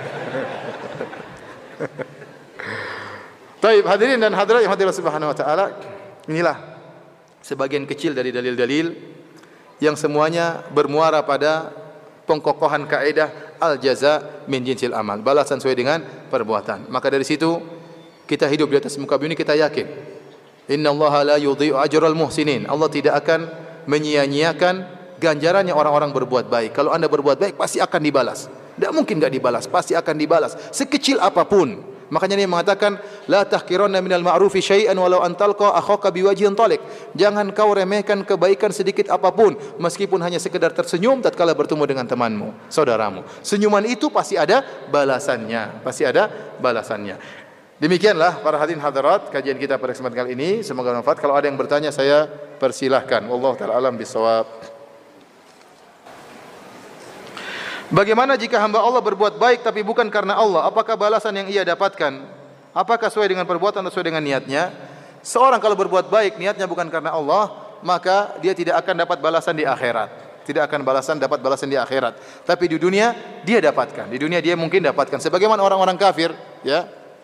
Baik, hadirin dan hadirat yang hadirat subhanahu wa ta'ala, inilah sebagian kecil dari dalil-dalil yang semuanya bermuara pada pengkokohan kaidah al-jaza min jinsil amal, balasan sesuai dengan perbuatan. Maka dari situ kita hidup di atas muka bumi ini kita yakin innallaha la yudhi'u ajral muhsinin. Allah tidak akan menyia-nyiakan ganjarannya orang-orang berbuat baik. Kalau Anda berbuat baik pasti akan dibalas. Tidak mungkin enggak dibalas, pasti akan dibalas sekecil apapun. Makanya dia mengatakan la tahqiranna minal ma'rufi syai'an walau an talqa akhaka biwajhin talik. Jangan kau remehkan kebaikan sedikit apapun meskipun hanya sekedar tersenyum tatkala bertemu dengan temanmu, saudaramu. Senyuman itu pasti ada balasannya, pasti ada balasannya. Demikianlah para hadirin hadirat kajian kita pada kesempatan kali ini, semoga bermanfaat. Kalau ada yang bertanya saya persilahkan. Wallahu taala alam bisawab. Bagaimana jika hamba Allah berbuat baik tapi bukan karena Allah? Apakah balasan yang ia dapatkan? Apakah sesuai dengan perbuatan atau sesuai dengan niatnya? Seorang kalau berbuat baik niatnya bukan karena Allah, maka dia tidak akan dapat balasan di akhirat. Tidak akan balasan dapat balasan di akhirat. Tapi di dunia dia dapatkan. Di dunia dia mungkin dapatkan. Sebagaimana orang-orang kafir, ya.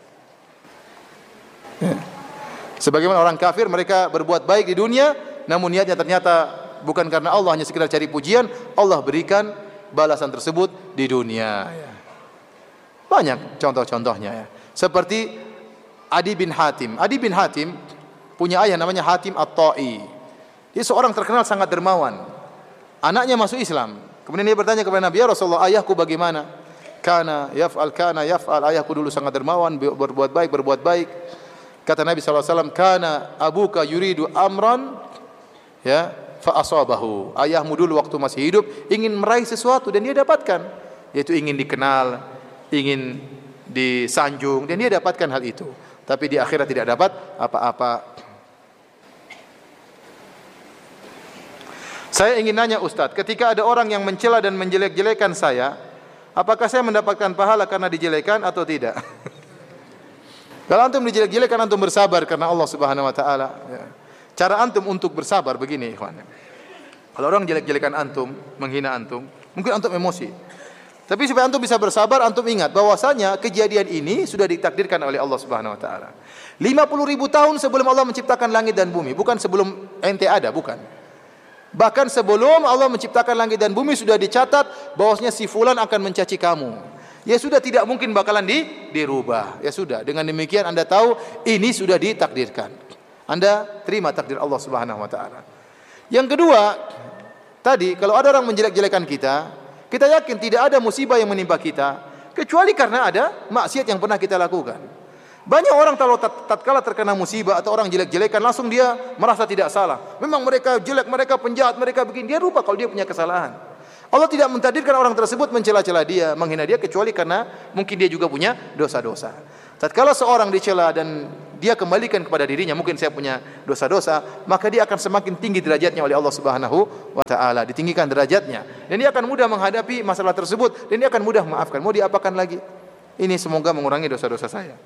Sebagaimana orang kafir, mereka berbuat baik di dunia, namun niatnya ternyata bukan karena Allah, hanya sekedar cari pujian. Allah berikan balasan tersebut di dunia. Banyak contoh-contohnya, ya. Seperti Adi bin Hatim. Adi bin Hatim punya ayah namanya Hatim At-Ta'i. Dia seorang terkenal sangat dermawan. Anaknya masuk Islam. Kemudian dia bertanya kepada Nabi, "Ya Rasulullah, ayahku bagaimana?" Kana yaf'al kana yaf'al. Ayahku dulu sangat dermawan, berbuat baik, berbuat baik. Kata Nabi sallallahu alaihi wasallam, "Kana abuka yuridu amran, ya, fa asabahu." Ayahmu dulu waktu masih hidup ingin meraih sesuatu dan dia dapatkan, yaitu ingin dikenal, ingin disanjung, dan dia dapatkan hal itu. Tapi di akhirat tidak dapat apa-apa. Saya ingin nanya Ustaz, ketika ada orang yang mencela dan menjelek-jelekan saya, apakah saya mendapatkan pahala karena dijelekan atau tidak? Kalau antum dijelek-jelekan, antum bersabar karena Allah Subhanahu wa taala, ya. Cara antum untuk bersabar begini, ikhwan. Kalau orang jelek-jelekan antum, menghina antum, mungkin antum emosi. Tapi supaya antum bisa bersabar, antum ingat bahwasanya kejadian ini sudah ditakdirkan oleh Allah Subhanahu wa taala. lima puluh ribu tahun sebelum Allah menciptakan langit dan bumi, bukan sebelum ente ada, bukan. Bahkan sebelum Allah menciptakan langit dan bumi sudah dicatat bahwasanya si fulan akan mencaci kamu. Ya sudah, tidak mungkin bakalan di, dirubah. Ya sudah, dengan demikian Anda tahu ini sudah ditakdirkan. Anda terima takdir Allah Subhanahu wa taala. Yang kedua, tadi kalau ada orang menjelek-jelekan kita, kita yakin tidak ada musibah yang menimpa kita kecuali karena ada maksiat yang pernah kita lakukan. Banyak orang kalau tatkala terkena musibah atau orang jelek-jelekan langsung dia merasa tidak salah. Memang mereka jelek, mereka penjahat, mereka begini. Dia lupa kalau dia punya kesalahan. Allah tidak mentakdirkan orang tersebut mencela-cela dia, menghina dia kecuali karena mungkin dia juga punya dosa-dosa. Tatkala seorang dicela dan dia kembalikan kepada dirinya, mungkin saya punya dosa-dosa, maka dia akan semakin tinggi derajatnya oleh Allah Subhanahu wa taala, ditinggikan derajatnya. Dan dia akan mudah menghadapi masalah tersebut dan dia akan mudah memaafkan. Mau diapakan lagi? Ini semoga mengurangi dosa-dosa saya.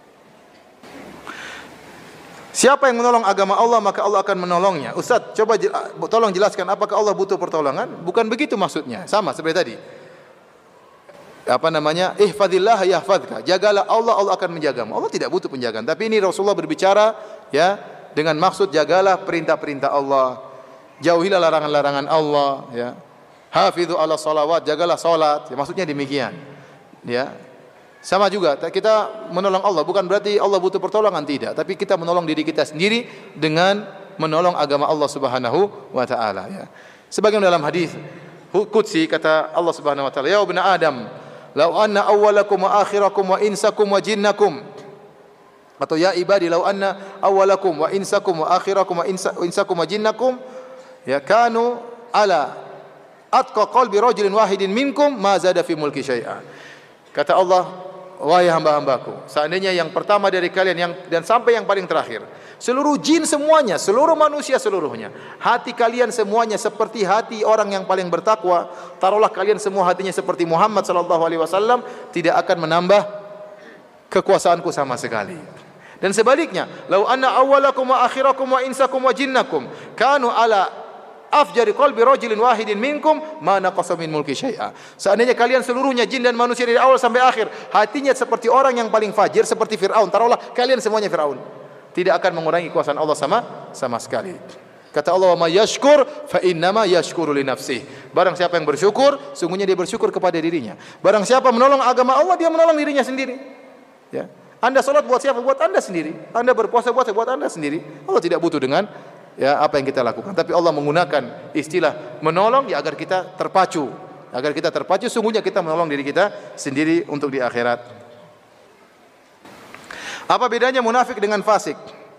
Siapa yang menolong agama Allah maka Allah akan menolongnya. Ustaz, coba jel- tolong jelaskan apakah Allah butuh pertolongan? Bukan begitu maksudnya. Sama seperti tadi. Apa namanya? Ihfazillah yahfazka. Jagalah Allah, Allah akan menjagamu. Allah tidak butuh penjagaan. Tapi ini Rasulullah berbicara ya dengan maksud jagalah perintah-perintah Allah. Jauhilah larangan-larangan Allah ya. Hafizu ala salawat, jagalah salat. Ya, maksudnya demikian. Ya. Sama juga kita menolong Allah bukan berarti Allah butuh pertolongan, tidak, tapi kita menolong diri kita sendiri dengan menolong agama Allah Subhanahu wa taala ya. Sebagaimana dalam hadis qudsi kata Allah Subhanahu wa taala, ya ibnu Adam, law anna awwalakum wa akhirakum wa insakum wa jinnakum, atau ya ibadi law anna awwalakum wa insakum wa akhirakum wa insakum wa jinnakum ya kanu ala atqa qalbi rajulin wahidin minkum ma zada fi mulki syai'a. Kata Allah, wahai hamba-hambaku, seandainya yang pertama dari kalian yang dan sampai yang paling terakhir, seluruh jin semuanya, seluruh manusia seluruhnya, hati kalian semuanya seperti hati orang yang paling bertakwa, taruhlah kalian semua hatinya seperti Muhammad sallallahu alaihi wasallam, tidak akan menambah kekuasaanku sama sekali. Dan sebaliknya, lau anna awwalakum wa akhirakum wa insakum wa jinnakum kanu ala afjari qalbi rajulin wahidin minkum ma naqasa min mulki syai'a. Seandainya kalian seluruhnya jin dan manusia dari awal sampai akhir hatinya seperti orang yang paling fajir seperti Firaun, taruhlah kalian semuanya Firaun, tidak akan mengurangi kuasaan Allah sama sama sekali. Kata Allah, wa may yashkur fa innama yashkuru li nafsihi. Barang siapa yang bersyukur, sungguhnya dia bersyukur kepada dirinya. Barang siapa menolong agama Allah, dia menolong dirinya sendiri. Ya. Anda salat buat siapa? Buat Anda sendiri. Anda berpuasa buat buat Anda sendiri. Allah tidak butuh dengan ya apa yang kita lakukan, tapi Allah menggunakan istilah menolong ya agar kita terpacu, agar kita terpacu sungguhnya kita menolong diri kita sendiri untuk di akhirat. Apa bedanya munafik dengan fasik?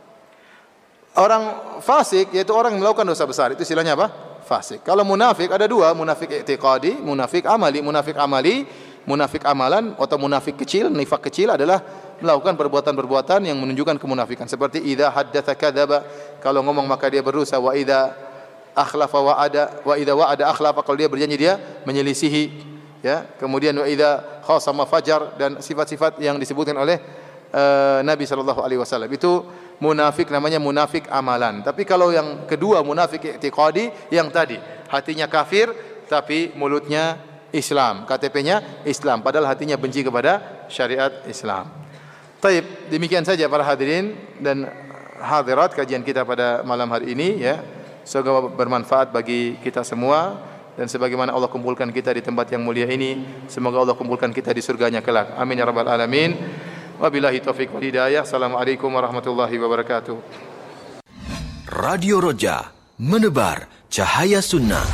Orang fasik yaitu orang yang melakukan dosa besar, itu istilahnya apa? Fasik. Kalau munafik ada dua, munafik i'tiqadi, munafik amali. Munafik amali, munafik amalan atau munafik kecil, nifak kecil adalah melakukan perbuatan-perbuatan yang menunjukkan kemunafikan, seperti idza haddatsa kadzaba, kalau ngomong maka dia berdusta, wa idza akhlafa wa'ada, wa idza wa'ada akhlafa, kalau dia berjanji dia menyelisihi ya. Kemudian wa idza khasama fajar, dan sifat-sifat yang disebutkan oleh uh, Nabi sallallahu alaihi wasallam. Itu munafik, namanya munafik amalan. Tapi kalau yang kedua munafik i'tiqadi, yang tadi hatinya kafir tapi mulutnya Islam, K T P-nya Islam, padahal hatinya benci kepada syariat Islam. Taib, demikian saja para hadirin dan hadirat kajian kita pada malam hari ini ya. Semoga bermanfaat bagi kita semua, dan sebagaimana Allah kumpulkan kita di tempat yang mulia ini, semoga Allah kumpulkan kita di surganya kelak. Amin ya rabbal alamin. Wabillahi taufiq wal hidayah. Assalamualaikum warahmatullahi wabarakatuh. Radio Roja, menebar cahaya sunnah.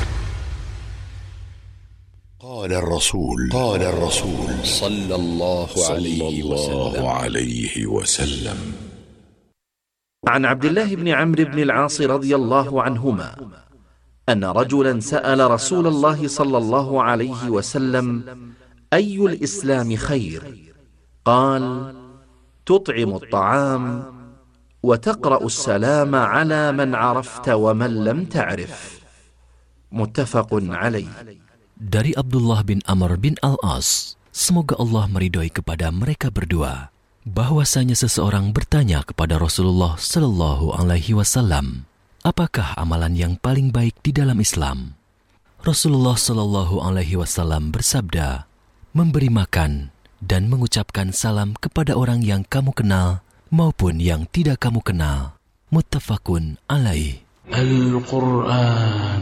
قال الرسول قال الرسول صلى الله عليه وسلم عن عبد الله بن عمرو بن العاص رضي الله عنهما أن رجلا سأل رسول الله صلى الله عليه وسلم أي الإسلام خير؟ قال تطعم الطعام وتقرأ السلام على من عرفت ومن لم تعرف. متفق عليه. Dari Abdullah bin Amr bin Al-As, semoga Allah meridhoi kepada mereka berdua, bahwasanya seseorang bertanya kepada Rasulullah sallallahu alaihi wasallam, apakah amalan yang paling baik di dalam Islam? Rasulullah sallallahu alaihi wasallam bersabda, memberi makan dan mengucapkan salam kepada orang yang kamu kenal maupun yang tidak kamu kenal. Muttafaqun alaih. Al-Quran